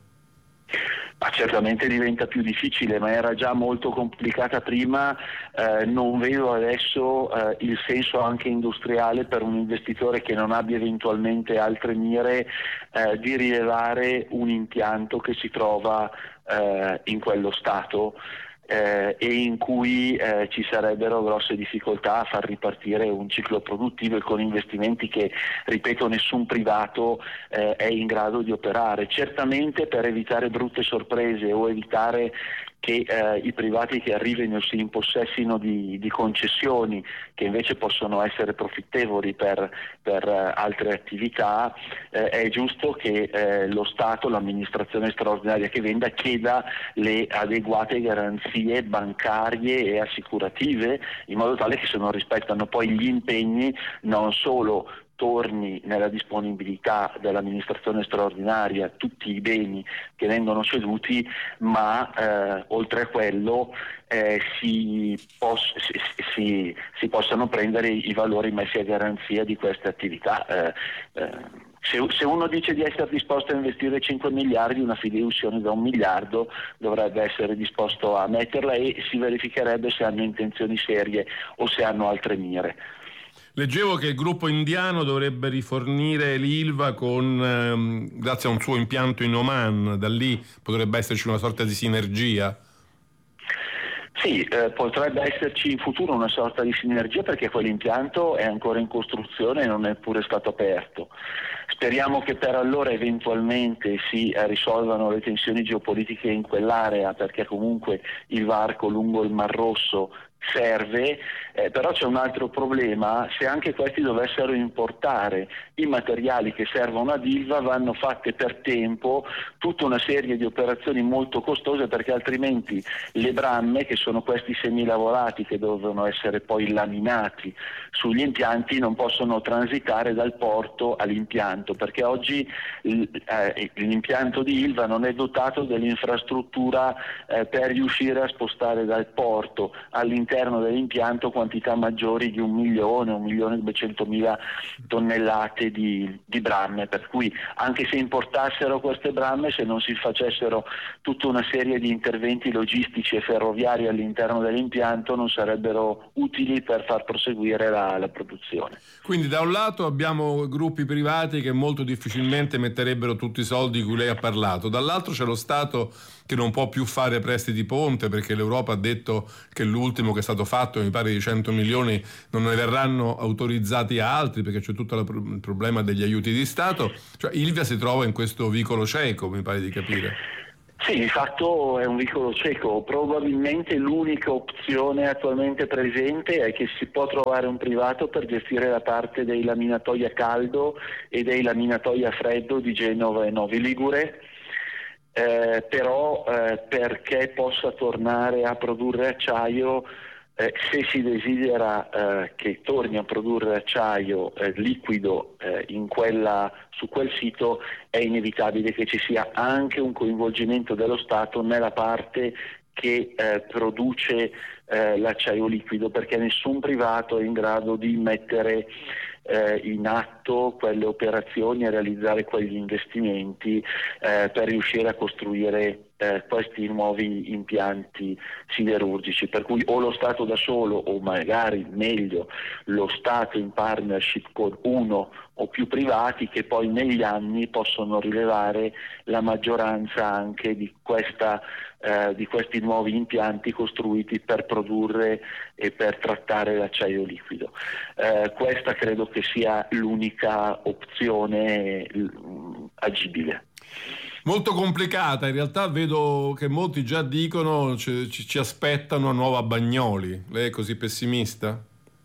Ma certamente diventa più difficile, ma era già molto complicata prima. Eh, non vedo adesso eh, il senso anche industriale per un investitore che non abbia eventualmente altre mire eh, di rilevare un impianto che si trova eh, in quello stato. Eh, e in cui eh, ci sarebbero grosse difficoltà a far ripartire un ciclo produttivo e con investimenti che, ripeto, nessun privato eh, è in grado di operare. Certamente per evitare brutte sorprese o evitare che eh, i privati che arrivino si impossessino di, di concessioni che invece possono essere profittevoli per, per uh, altre attività, eh, è giusto che eh, lo Stato, l'amministrazione straordinaria che venda, chieda le adeguate garanzie bancarie e assicurative, in modo tale che se non rispettano poi gli impegni non solo torni nella disponibilità dell'amministrazione straordinaria tutti i beni che vengono ceduti, ma eh, oltre a quello eh, si, poss- si, si, si possano prendere i valori messi a garanzia di queste attività. Eh, eh, se, se uno dice di essere disposto a investire cinque miliardi, una fideiussione da un miliardo dovrebbe essere disposto a metterla, e si verificherebbe se hanno intenzioni serie o se hanno altre mire. Leggevo che il gruppo indiano dovrebbe rifornire l'Ilva con, ehm, grazie a un suo impianto in Oman, da lì potrebbe esserci una sorta di sinergia. Sì, eh, potrebbe esserci in futuro una sorta di sinergia, perché quell'impianto è ancora in costruzione e non è pure stato aperto. Speriamo che per allora eventualmente si eh, risolvano le tensioni geopolitiche in quell'area, perché comunque il varco lungo il Mar Rosso serve, eh, però c'è un altro problema: se anche questi dovessero importare i materiali che servono ad Ilva, vanno fatte per tempo tutta una serie di operazioni molto costose, perché altrimenti le bramme, che sono questi semilavorati che devono essere poi laminati sugli impianti, non possono transitare dal porto all'impianto, perché oggi eh, l'impianto di Ilva non è dotato dell'infrastruttura eh, per riuscire a spostare dal porto all'interno dell'impianto quantità maggiori di un milione, un milione e duecentomila tonnellate di, di bramme, per cui anche se importassero queste bramme, se non si facessero tutta una serie di interventi logistici e ferroviari all'interno dell'impianto, non sarebbero utili per far proseguire la, la produzione. Quindi da un lato abbiamo gruppi privati che molto difficilmente metterebbero tutti i soldi di cui lei ha parlato, dall'altro c'è lo Stato che non può più fare prestiti ponte, perché l'Europa ha detto che l'ultimo che è stato fatto, mi pare di cento milioni, non ne verranno autorizzati altri, perché c'è tutto il problema degli aiuti di Stato. Cioè Ilva si trova in questo vicolo cieco, mi pare di capire. Sì, di fatto è un vicolo cieco. Probabilmente l'unica opzione attualmente presente è che si può trovare un privato per gestire la parte dei laminatoi a caldo e dei laminatoi a freddo di Genova e Novi Ligure. Eh, però eh, perché possa tornare a produrre acciaio, eh, se si desidera eh, che torni a produrre acciaio eh, liquido eh, in quella, su quel sito, è inevitabile che ci sia anche un coinvolgimento dello Stato nella parte che eh, produce eh, l'acciaio liquido, perché nessun privato è in grado di mettere Eh, in atto quelle operazioni e realizzare quegli investimenti eh, per riuscire a costruire eh, questi nuovi impianti siderurgici, per cui o lo Stato da solo, o magari meglio lo Stato in partnership con uno o più privati, che poi negli anni possono rilevare la maggioranza anche di questa eh, di questi nuovi impianti costruiti per produrre e per trattare l'acciaio liquido. Eh, questa credo che sia l'unica opzione l- agibile. Molto complicata, in realtà vedo che molti già dicono ci, ci aspettano una nuova Bagnoli. Lei è così pessimista?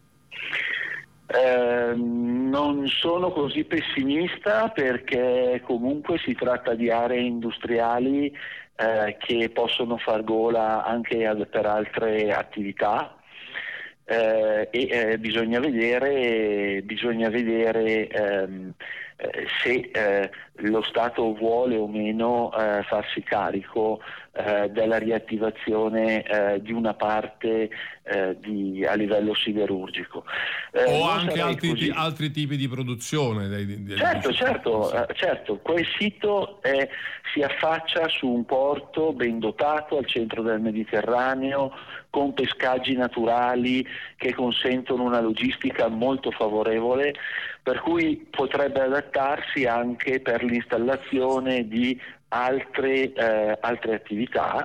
Eh, non sono così pessimista, perché comunque si tratta di aree industriali eh, che possono far gola anche ad, per altre attività. Eh, e eh, bisogna vedere, bisogna vedere ehm, eh, se eh, lo Stato vuole o meno eh, farsi carico eh, della riattivazione eh, di una parte eh, di, a livello siderurgico. Eh, o anche altri, così... altri tipi di produzione. Dei, dei certo, certo, eh, certo, quel sito è, si affaccia su un porto ben dotato al centro del Mediterraneo, con pescaggi naturali che consentono una logistica molto favorevole, per cui potrebbe adattarsi anche per l'installazione di altre, eh, altre attività.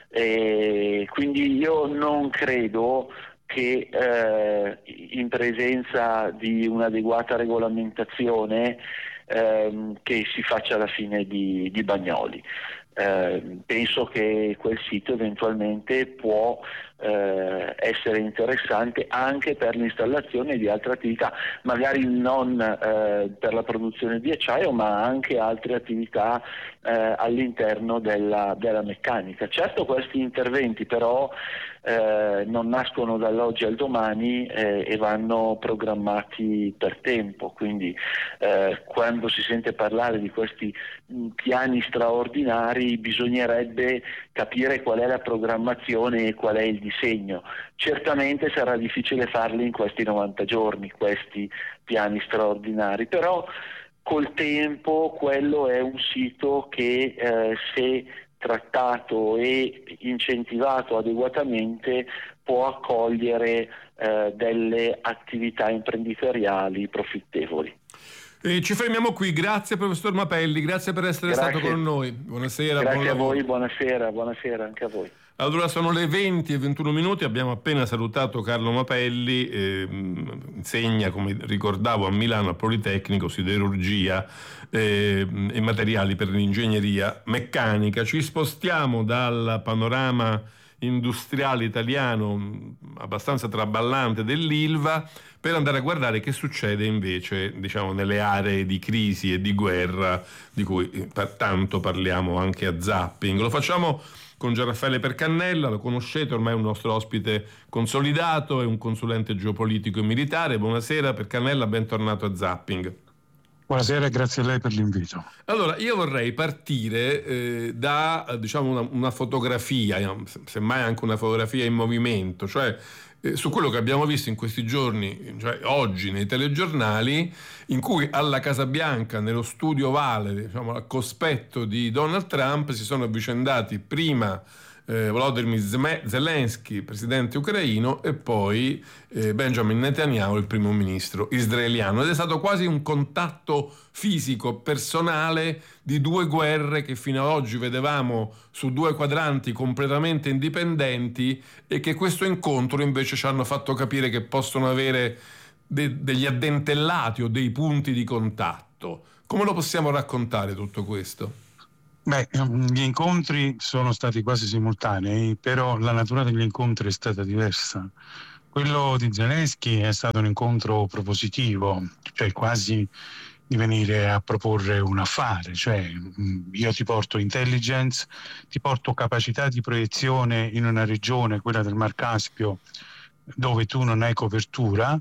E quindi io non credo che eh, in presenza di un'adeguata regolamentazione ehm, che si faccia la fine di, di Bagnoli. Eh, penso che quel sito eventualmente può eh, essere interessante anche per l'installazione di altre attività, magari non eh, per la produzione di acciaio, ma anche altre attività eh, all'interno della, della meccanica. Certo, questi interventi però eh, non nascono dall'oggi al domani eh, e vanno programmati per tempo, quindi eh, quando si sente parlare di questi mh, piani straordinari bisognerebbe capire qual è la programmazione e qual è il disegno. Certamente sarà difficile farli in questi novanta giorni, questi piani straordinari, però col tempo quello è un sito che eh, se trattato e incentivato adeguatamente può accogliere eh, delle attività imprenditoriali profittevoli. E ci fermiamo qui, grazie professor Mapelli, grazie per essere Grazie. stato con noi. Buonasera. Grazie buon a lavoro. voi, buonasera, buonasera anche a voi. Allora sono le venti e ventuno minuti, abbiamo appena salutato Carlo Mapelli, eh, insegna, come ricordavo, a Milano al Politecnico siderurgia eh, e materiali per l'ingegneria meccanica. Ci spostiamo dal panorama industriale italiano abbastanza traballante dell'Ilva per andare a guardare che succede invece, diciamo, nelle aree di crisi e di guerra di cui tanto parliamo anche a Zapping. Lo facciamo con Gianraffaele Percannella, lo conoscete, ormai è un nostro ospite consolidato, è un consulente geopolitico e militare. Buonasera Percannella, bentornato a Zapping. Buonasera e grazie a lei per l'invito. Allora, io vorrei partire eh, da diciamo una, una fotografia, semmai anche una fotografia in movimento, cioè eh, su quello che abbiamo visto in questi giorni, cioè oggi nei telegiornali, in cui alla Casa Bianca, nello studio ovale, diciamo al cospetto di Donald Trump, si sono avvicendati prima Eh, Volodymyr Zelensky, presidente ucraino, e poi eh, Benjamin Netanyahu, il primo ministro israeliano. Ed è stato quasi un contatto fisico, personale, di due guerre che fino ad oggi vedevamo su due quadranti completamente indipendenti e che questo incontro invece ci hanno fatto capire che possono avere de- degli addentellati o dei punti di contatto. Come lo possiamo raccontare tutto questo? Beh, gli incontri sono stati quasi simultanei, però la natura degli incontri è stata diversa. Quello di Zelensky è stato un incontro propositivo, cioè quasi di venire a proporre un affare, cioè io ti porto intelligence, ti porto capacità di proiezione in una regione, quella del Mar Caspio, dove tu non hai copertura,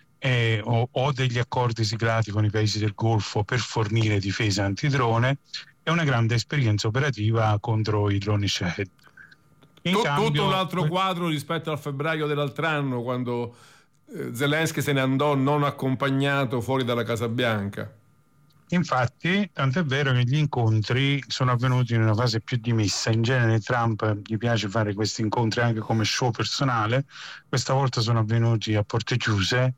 eh, o, o degli accordi siglati con i paesi del Golfo per fornire difesa antidrone. È una grande esperienza operativa contro i droni Shahed. In Tut, cambio, tutto un altro quadro rispetto al febbraio dell'altro anno, quando eh, Zelensky se ne andò non accompagnato fuori dalla Casa Bianca. Infatti, tant'è vero che gli incontri sono avvenuti in una fase più dimessa. In genere Trump gli piace fare questi incontri anche come show personale, questa volta sono avvenuti a porte chiuse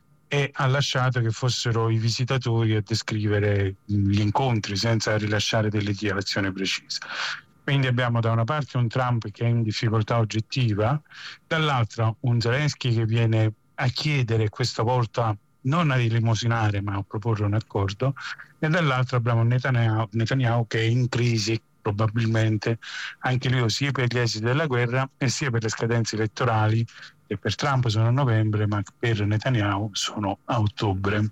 e ha lasciato che fossero i visitatori a descrivere gli incontri senza rilasciare delle dichiarazioni precise. Quindi abbiamo da una parte un Trump che è in difficoltà oggettiva, dall'altra un Zelensky che viene a chiedere questa volta non a elemosinare ma a proporre un accordo, e dall'altra abbiamo Netanyahu, Netanyahu che è in crisi probabilmente anche lui sia per gli esiti della guerra e sia per le scadenze elettorali, che per Trump sono a novembre ma per Netanyahu sono a ottobre.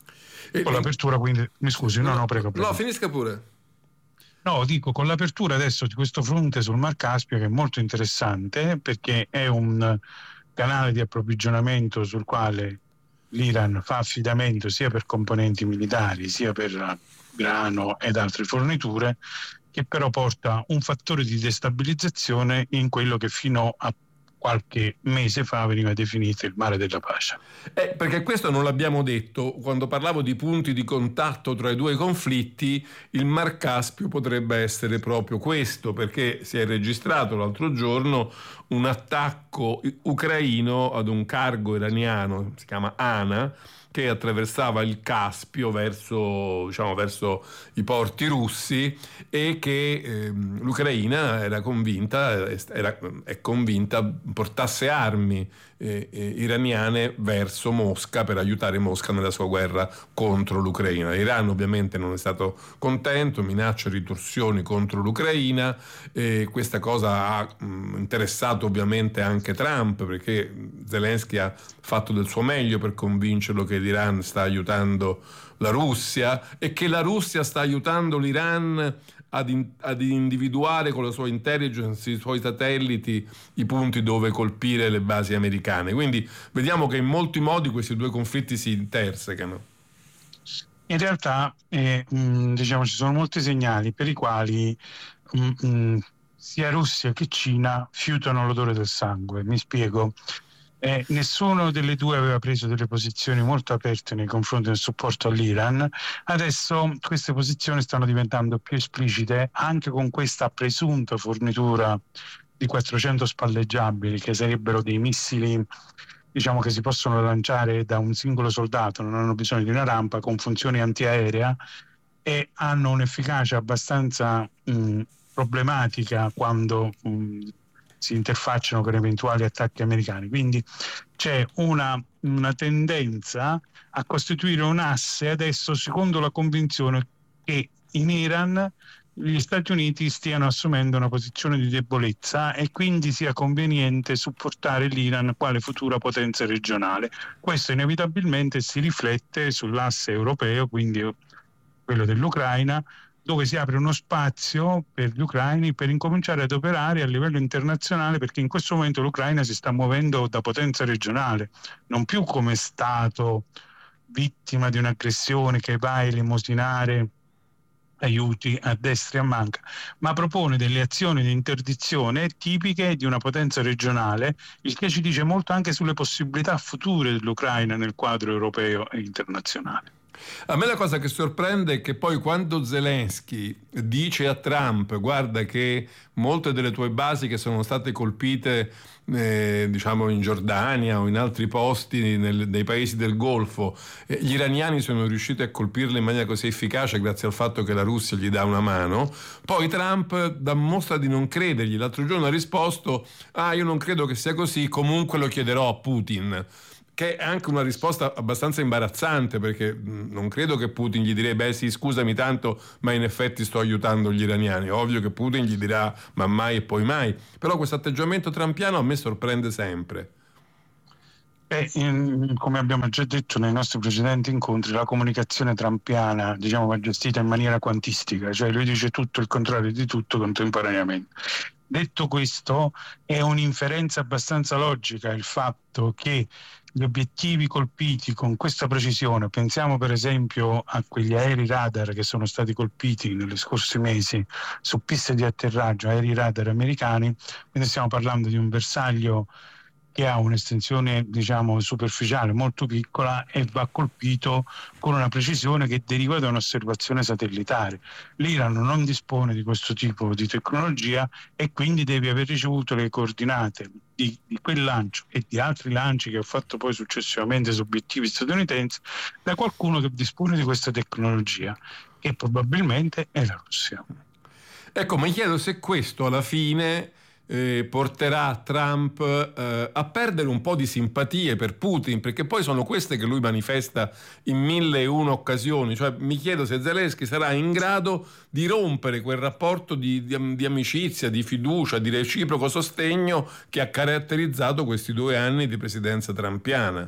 E con l'apertura, quindi mi scusi, no, no, no prego, prego. No, finisca pure. No, dico, con l'apertura adesso di questo fronte sul Mar Caspio, che è molto interessante perché è un canale di approvvigionamento sul quale l'Iran fa affidamento sia per componenti militari sia per grano ed altre forniture, che però porta un fattore di destabilizzazione in quello che fino a qualche mese fa veniva definito il mare della pace. Eh, perché questo non l'abbiamo detto, quando parlavo di punti di contatto tra i due conflitti, il Mar Caspio potrebbe essere proprio questo, perché si è registrato l'altro giorno un attacco ucraino ad un cargo iraniano, si chiama Ana, che attraversava il Caspio verso, diciamo, verso i porti russi, e che eh, l'Ucraina era convinta, era, è convinta portasse armi eh, eh, iraniane verso Mosca per aiutare Mosca nella sua guerra contro l'Ucraina. L'Iran ovviamente non è stato contento, minacce e ritorsioni contro l'Ucraina, e questa cosa ha mh, interessato ovviamente anche Trump, perché Zelensky ha fatto del suo meglio per convincerlo che l'Iran sta aiutando la Russia e che la Russia sta aiutando l'Iran ad, in, ad individuare con la sua intelligence, i suoi satelliti, i punti dove colpire le basi americane. Quindi vediamo che in molti modi questi due conflitti si intersecano. In realtà eh, mh, diciamo ci sono molti segnali per i quali mh, mh, sia Russia che Cina fiutano l'odore del sangue. Mi spiego. Eh, nessuno delle due aveva preso delle posizioni molto aperte nei confronti del supporto all'Iran. Adesso queste posizioni stanno diventando più esplicite anche con questa presunta fornitura di quattrocento spalleggiabili, che sarebbero dei missili diciamo che si possono lanciare da un singolo soldato, non hanno bisogno di una rampa, con funzione antiaerea, e hanno un'efficacia abbastanza mh, problematica quando mh, si interfacciano con eventuali attacchi americani. Quindi c'è una, una tendenza a costituire un asse adesso, secondo la convinzione che in Iran gli Stati Uniti stiano assumendo una posizione di debolezza e quindi sia conveniente supportare l'Iran quale futura potenza regionale. Questo inevitabilmente si riflette sull'asse europeo, quindi quello dell'Ucraina, dove si apre uno spazio per gli ucraini per incominciare ad operare a livello internazionale, perché in questo momento l'Ucraina si sta muovendo da potenza regionale, non più come Stato vittima di un'aggressione che va a elemosinare aiuti a destra e a manca, ma propone delle azioni di interdizione tipiche di una potenza regionale, il che ci dice molto anche sulle possibilità future dell'Ucraina nel quadro europeo e internazionale. A me la cosa che sorprende è che poi quando Zelensky dice a Trump: guarda che molte delle tue basi che sono state colpite eh, diciamo in Giordania o in altri posti nel, nei paesi del Golfo, eh, gli iraniani sono riusciti a colpirle in maniera così efficace grazie al fatto che la Russia gli dà una mano, poi Trump dà mostra di non credergli. L'altro giorno ha risposto: ah, io non credo che sia così, comunque lo chiederò a Putin, che è anche una risposta abbastanza imbarazzante, perché non credo che Putin gli direbbe: beh sì, scusami tanto, ma in effetti sto aiutando gli iraniani. Ovvio che Putin gli dirà ma mai e poi mai. Però questo atteggiamento trumpiano a me sorprende sempre. Eh, in, come abbiamo già detto nei nostri precedenti incontri, la comunicazione trumpiana, diciamo, va gestita in maniera quantistica, cioè lui dice tutto il contrario di tutto contemporaneamente. Detto questo, è un'inferenza abbastanza logica il fatto che gli obiettivi colpiti con questa precisione, pensiamo per esempio a quegli aerei radar che sono stati colpiti negli scorsi mesi su piste di atterraggio, aerei radar americani, quindi stiamo parlando di un bersaglio che ha un'estensione, diciamo, superficiale molto piccola e va colpito con una precisione che deriva da un'osservazione satellitare. L'Iran non dispone di questo tipo di tecnologia e quindi deve aver ricevuto le coordinate di, di quel lancio e di altri lanci che ha fatto poi successivamente su obiettivi statunitensi da qualcuno che dispone di questa tecnologia, che probabilmente è la Russia. Ecco, mi chiedo se questo alla fine Eh, porterà Trump eh, a perdere un po' di simpatie per Putin, perché poi sono queste che lui manifesta in mille e una occasioni. Cioè, mi chiedo se Zelensky sarà in grado di rompere quel rapporto di, di, di amicizia, di fiducia, di reciproco sostegno che ha caratterizzato questi due anni di presidenza trumpiana.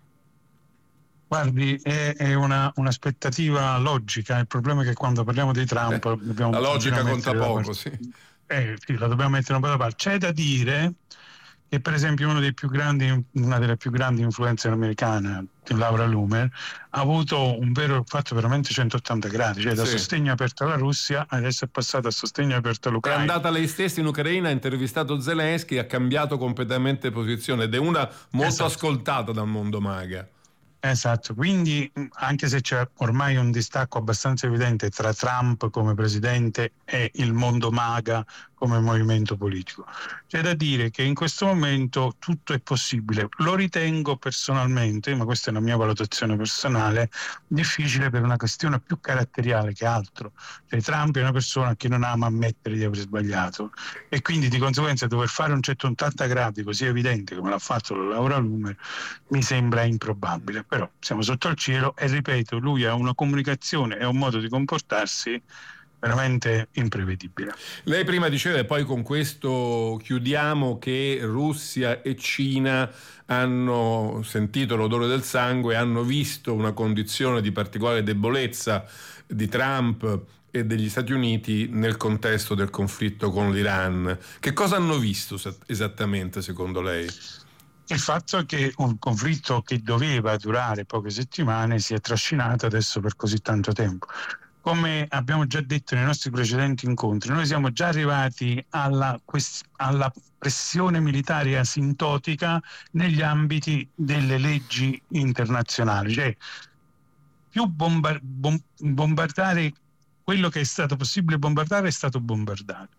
Guardi, è, è una, un'aspettativa logica. Il problema è che quando parliamo di Trump eh, dobbiamo la logica conta poco, sì. Eh, sì, la dobbiamo mettere un po' da parte. C'è da dire che per esempio uno dei più grandi, una delle più grandi influenze americane, Laura Loomer, ha avuto un vero fatto veramente centottanta gradi, cioè da sì. sostegno aperto alla Russia adesso è passato a sostegno aperto all'Ucraina. È andata lei stessa in Ucraina, ha intervistato Zelensky, ha cambiato completamente posizione ed è una molto esatto. ascoltata dal mondo MAGA. Esatto, quindi anche se c'è ormai un distacco abbastanza evidente tra Trump come presidente e il mondo MAGA come movimento politico, c'è da dire che in questo momento tutto è possibile. Lo ritengo personalmente, ma questa è una mia valutazione personale, difficile per una questione più caratteriale che altro. Cioè, Trump è una persona che non ama ammettere di aver sbagliato e quindi di conseguenza dover fare un centottanta gradi così evidente come l'ha fatto Laura Loomer mi sembra improbabile. Però siamo sotto al cielo e ripeto, lui ha una comunicazione e un modo di comportarsi veramente imprevedibile. Lei prima diceva, e poi con questo chiudiamo, che Russia e Cina hanno sentito l'odore del sangue, hanno visto una condizione di particolare debolezza di Trump e degli Stati Uniti nel contesto del conflitto con l'Iran. Che cosa hanno visto esattamente secondo lei? Il fatto è che un conflitto che doveva durare poche settimane si è trascinato adesso per così tanto tempo. Come abbiamo già detto nei nostri precedenti incontri, noi siamo già arrivati alla, alla pressione militare asintotica negli ambiti delle leggi internazionali, cioè più bombar- bom- bombardare quello che è stato possibile bombardare è stato bombardato.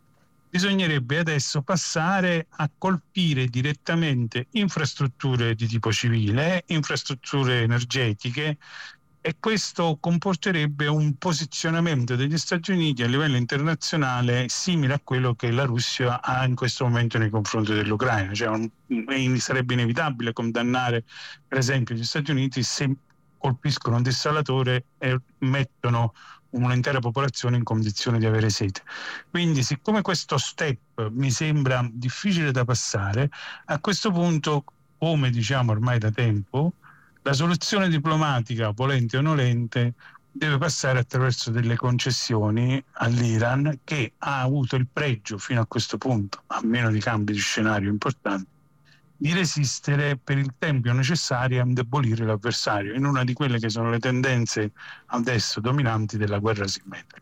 bisognerebbe adesso passare a colpire direttamente infrastrutture di tipo civile, infrastrutture energetiche, e questo comporterebbe un posizionamento degli Stati Uniti a livello internazionale simile a quello che la Russia ha in questo momento nei confronti dell'Ucraina. Cioè, un, sarebbe inevitabile condannare, per esempio, gli Stati Uniti se colpiscono un dessalatore e mettono un'intera popolazione in condizione di avere sete. Quindi, siccome questo step mi sembra difficile da passare, a questo punto, come diciamo ormai da tempo, la soluzione diplomatica, volente o nolente, deve passare attraverso delle concessioni all'Iran, che ha avuto il pregio fino a questo punto, a meno di cambi di scenario importanti, di resistere per il tempo necessario a indebolire l'avversario, in una di quelle che sono le tendenze adesso dominanti della guerra simmetrica.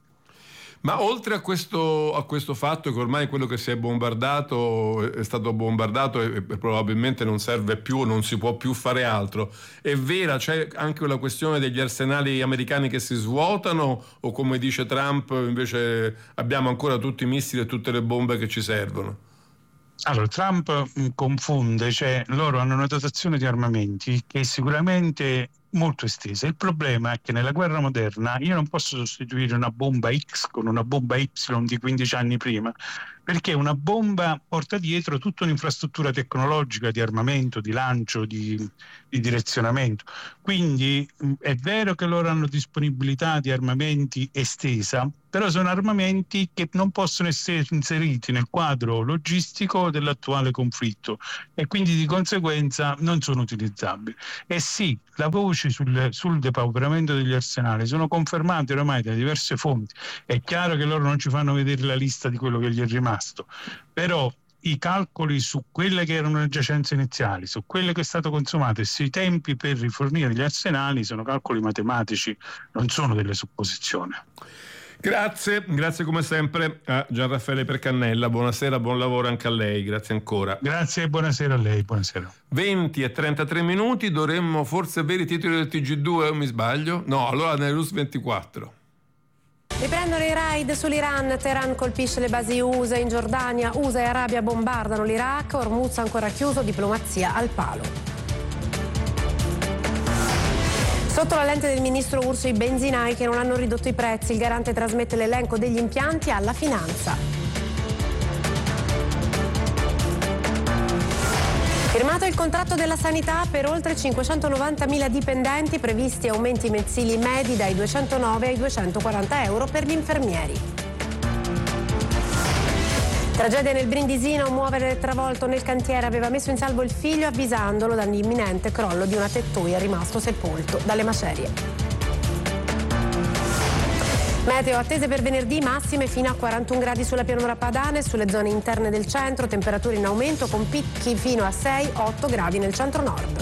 Ma oltre a questo, a questo fatto che ormai quello che si è bombardato è stato bombardato e, e probabilmente non serve più, non si può più fare altro, è vera, c'è anche la questione degli arsenali americani che si svuotano, o come dice Trump invece abbiamo ancora tutti i missili e tutte le bombe che ci servono? Allora, Trump mh, confonde, cioè loro hanno una dotazione di armamenti che è sicuramente molto estesa. Il problema è che nella guerra moderna io non posso sostituire una bomba X con una bomba Y di quindici anni prima, perché una bomba porta dietro tutta un'infrastruttura tecnologica di armamento, di lancio, di, di direzionamento. Quindi mh, è vero che loro hanno disponibilità di armamenti estesa, però sono armamenti che non possono essere inseriti nel quadro logistico dell'attuale conflitto e quindi di conseguenza non sono utilizzabili. E sì, la voce sul, sul depauperamento degli arsenali sono confermate oramai da diverse fonti. È chiaro che loro non ci fanno vedere la lista di quello che gli è rimasto, però i calcoli su quelle che erano le giacenze iniziali, su quello che è stato consumato e sui tempi per rifornire gli arsenali sono calcoli matematici, non sono delle supposizioni. Grazie, grazie come sempre a Gian Raffaele Percannella, buonasera, buon lavoro anche a lei, grazie ancora. Grazie e buonasera a lei, buonasera. venti e trentatré minuti, dovremmo forse avere i titoli del T G due, o mi sbaglio? No, allora News ventiquattro. Riprendono i raid sull'Iran, Teheran colpisce le basi U S A in Giordania, U S A e Arabia bombardano l'Iraq, Hormuz ancora chiuso, diplomazia al palo. Sotto la lente del ministro Urso i benzinai che non hanno ridotto i prezzi, il garante trasmette l'elenco degli impianti alla finanza. Firmato il contratto della sanità per oltre cinquecentonovantamila dipendenti, previsti aumenti mensili medi dai duecentonove ai duecentoquaranta euro per gli infermieri. Tragedia nel Brindisino, un muovere travolto nel cantiere aveva messo in salvo il figlio avvisandolo dall'imminente crollo di una tettoia rimasto sepolto dalle macerie. Meteo attese per venerdì, massime fino a quarantuno gradi sulla pianura padana e sulle zone interne del centro, temperature in aumento con picchi fino a sei otto gradi nel centro-nord.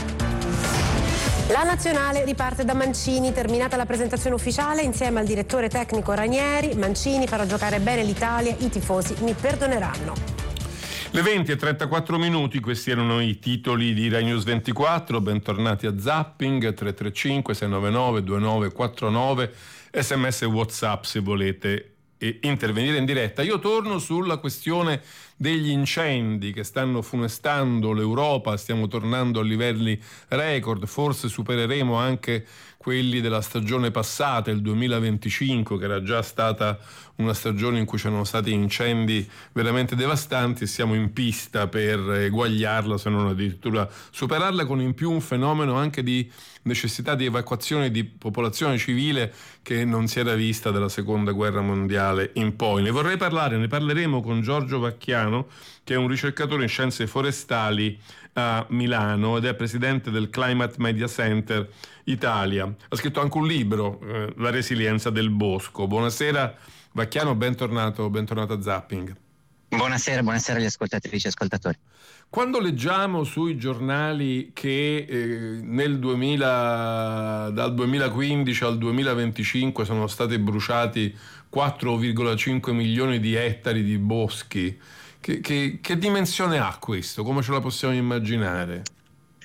La nazionale riparte da Mancini, terminata la presentazione ufficiale insieme al direttore tecnico Ranieri. Mancini farà giocare bene l'Italia, i tifosi mi perdoneranno. Le venti e trentaquattro minuti, questi erano i titoli di Rai News ventiquattro, bentornati a Zapping, tre tre cinque sei nove nove due nove quattro nove, sms e WhatsApp se volete intervenire in diretta. Io torno sulla questione degli incendi che stanno funestando l'Europa, stiamo tornando a livelli record, forse supereremo anche quelli della stagione passata, il duemilaventicinque, che era già stata una stagione in cui c'erano stati incendi veramente devastanti, e siamo in pista per eguagliarla, se non addirittura superarla, con in più un fenomeno anche di necessità di evacuazione di popolazione civile che non si era vista dalla seconda guerra mondiale in poi. Ne vorrei parlare, ne parleremo con Giorgio Vacchiano, che è un ricercatore in scienze forestali a Milano ed è presidente del Climate Media Center Italia. Ha scritto anche un libro, eh, La resilienza del bosco. Buonasera Vacchiano, bentornato, bentornato a Zapping. Buonasera, buonasera agli ascoltatrici e ascoltatori. Quando leggiamo sui giornali che eh, nel duemila, dal duemilaquindici al duemilaventicinque sono stati bruciati quattro virgola cinque milioni di ettari di boschi, che, che, che dimensione ha questo? Come ce la possiamo immaginare?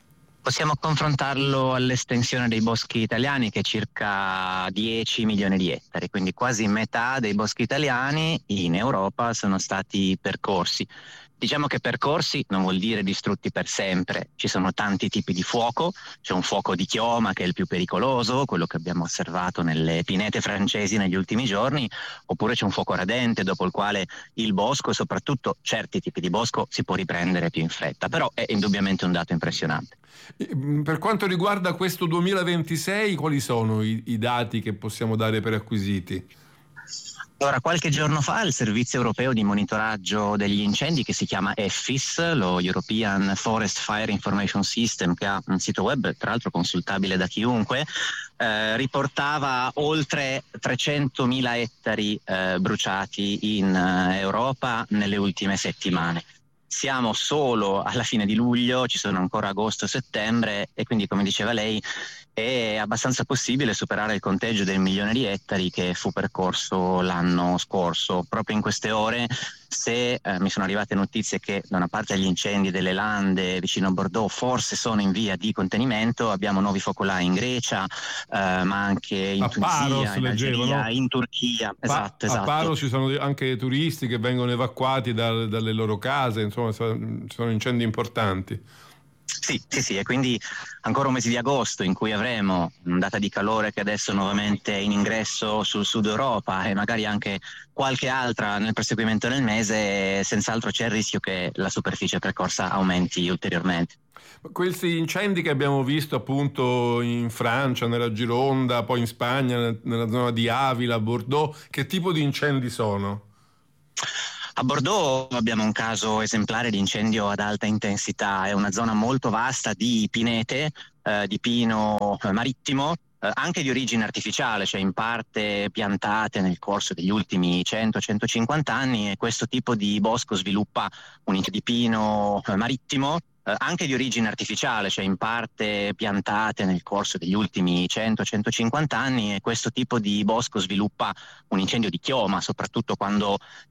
Possiamo confrontarlo all'estensione dei boschi italiani, che è circa dieci milioni di ettari, quindi quasi metà dei boschi italiani in Europa sono stati percorsi. Diciamo che percorsi non vuol dire distrutti per sempre, ci sono tanti tipi di fuoco, c'è un fuoco di chioma che è il più pericoloso, quello che abbiamo osservato nelle pinete francesi negli ultimi giorni, oppure c'è un fuoco radente dopo il quale il bosco e soprattutto certi tipi di bosco si può riprendere più in fretta, però è indubbiamente un dato impressionante. Per quanto riguarda questo duemilaventisei, quali sono i, i dati che possiamo dare per acquisiti? Allora, qualche giorno fa il servizio europeo di monitoraggio degli incendi, che si chiama E F I S, lo European Forest Fire Information System, che ha un sito web tra l'altro consultabile da chiunque, eh, riportava oltre trecentomila ettari eh, bruciati in eh, Europa nelle ultime settimane. Siamo solo alla fine di luglio, ci sono ancora agosto e settembre, e quindi, come diceva lei, è abbastanza possibile superare il conteggio del milione di ettari che fu percorso l'anno scorso. Proprio in queste ore, se eh, mi sono arrivate notizie che da una parte gli incendi delle lande vicino a Bordeaux forse sono in via di contenimento, abbiamo nuovi focolai in Grecia, eh, ma anche in a Tunisia, Paros, in leggevo, Algeria, no? in Turchia. Pa- esatto, a esatto. Paros ci sono anche turisti che vengono evacuati dal, dalle loro case, insomma ci sono incendi importanti. Sì, sì, sì, e quindi ancora un mese di agosto in cui avremo ondata di calore che adesso è nuovamente in ingresso sul sud Europa, e magari anche qualche altra nel proseguimento del mese, senz'altro c'è il rischio che la superficie percorsa aumenti ulteriormente. Questi incendi che abbiamo visto appunto in Francia, nella Gironda, poi in Spagna, nella zona di Avila, Bordeaux, che tipo di incendi sono? A Bordeaux abbiamo un caso esemplare di incendio ad alta intensità, è una zona molto vasta di pinete, eh, di pino marittimo, eh, anche di origine artificiale, cioè in parte piantate nel corso degli ultimi cento centocinquanta anni, e questo tipo di bosco sviluppa un incendio di pino marittimo, Eh, anche di origine artificiale, cioè in parte piantate nel corso degli ultimi cento centocinquanta anni, e questo tipo di bosco sviluppa un incendio di chioma, soprattutto quando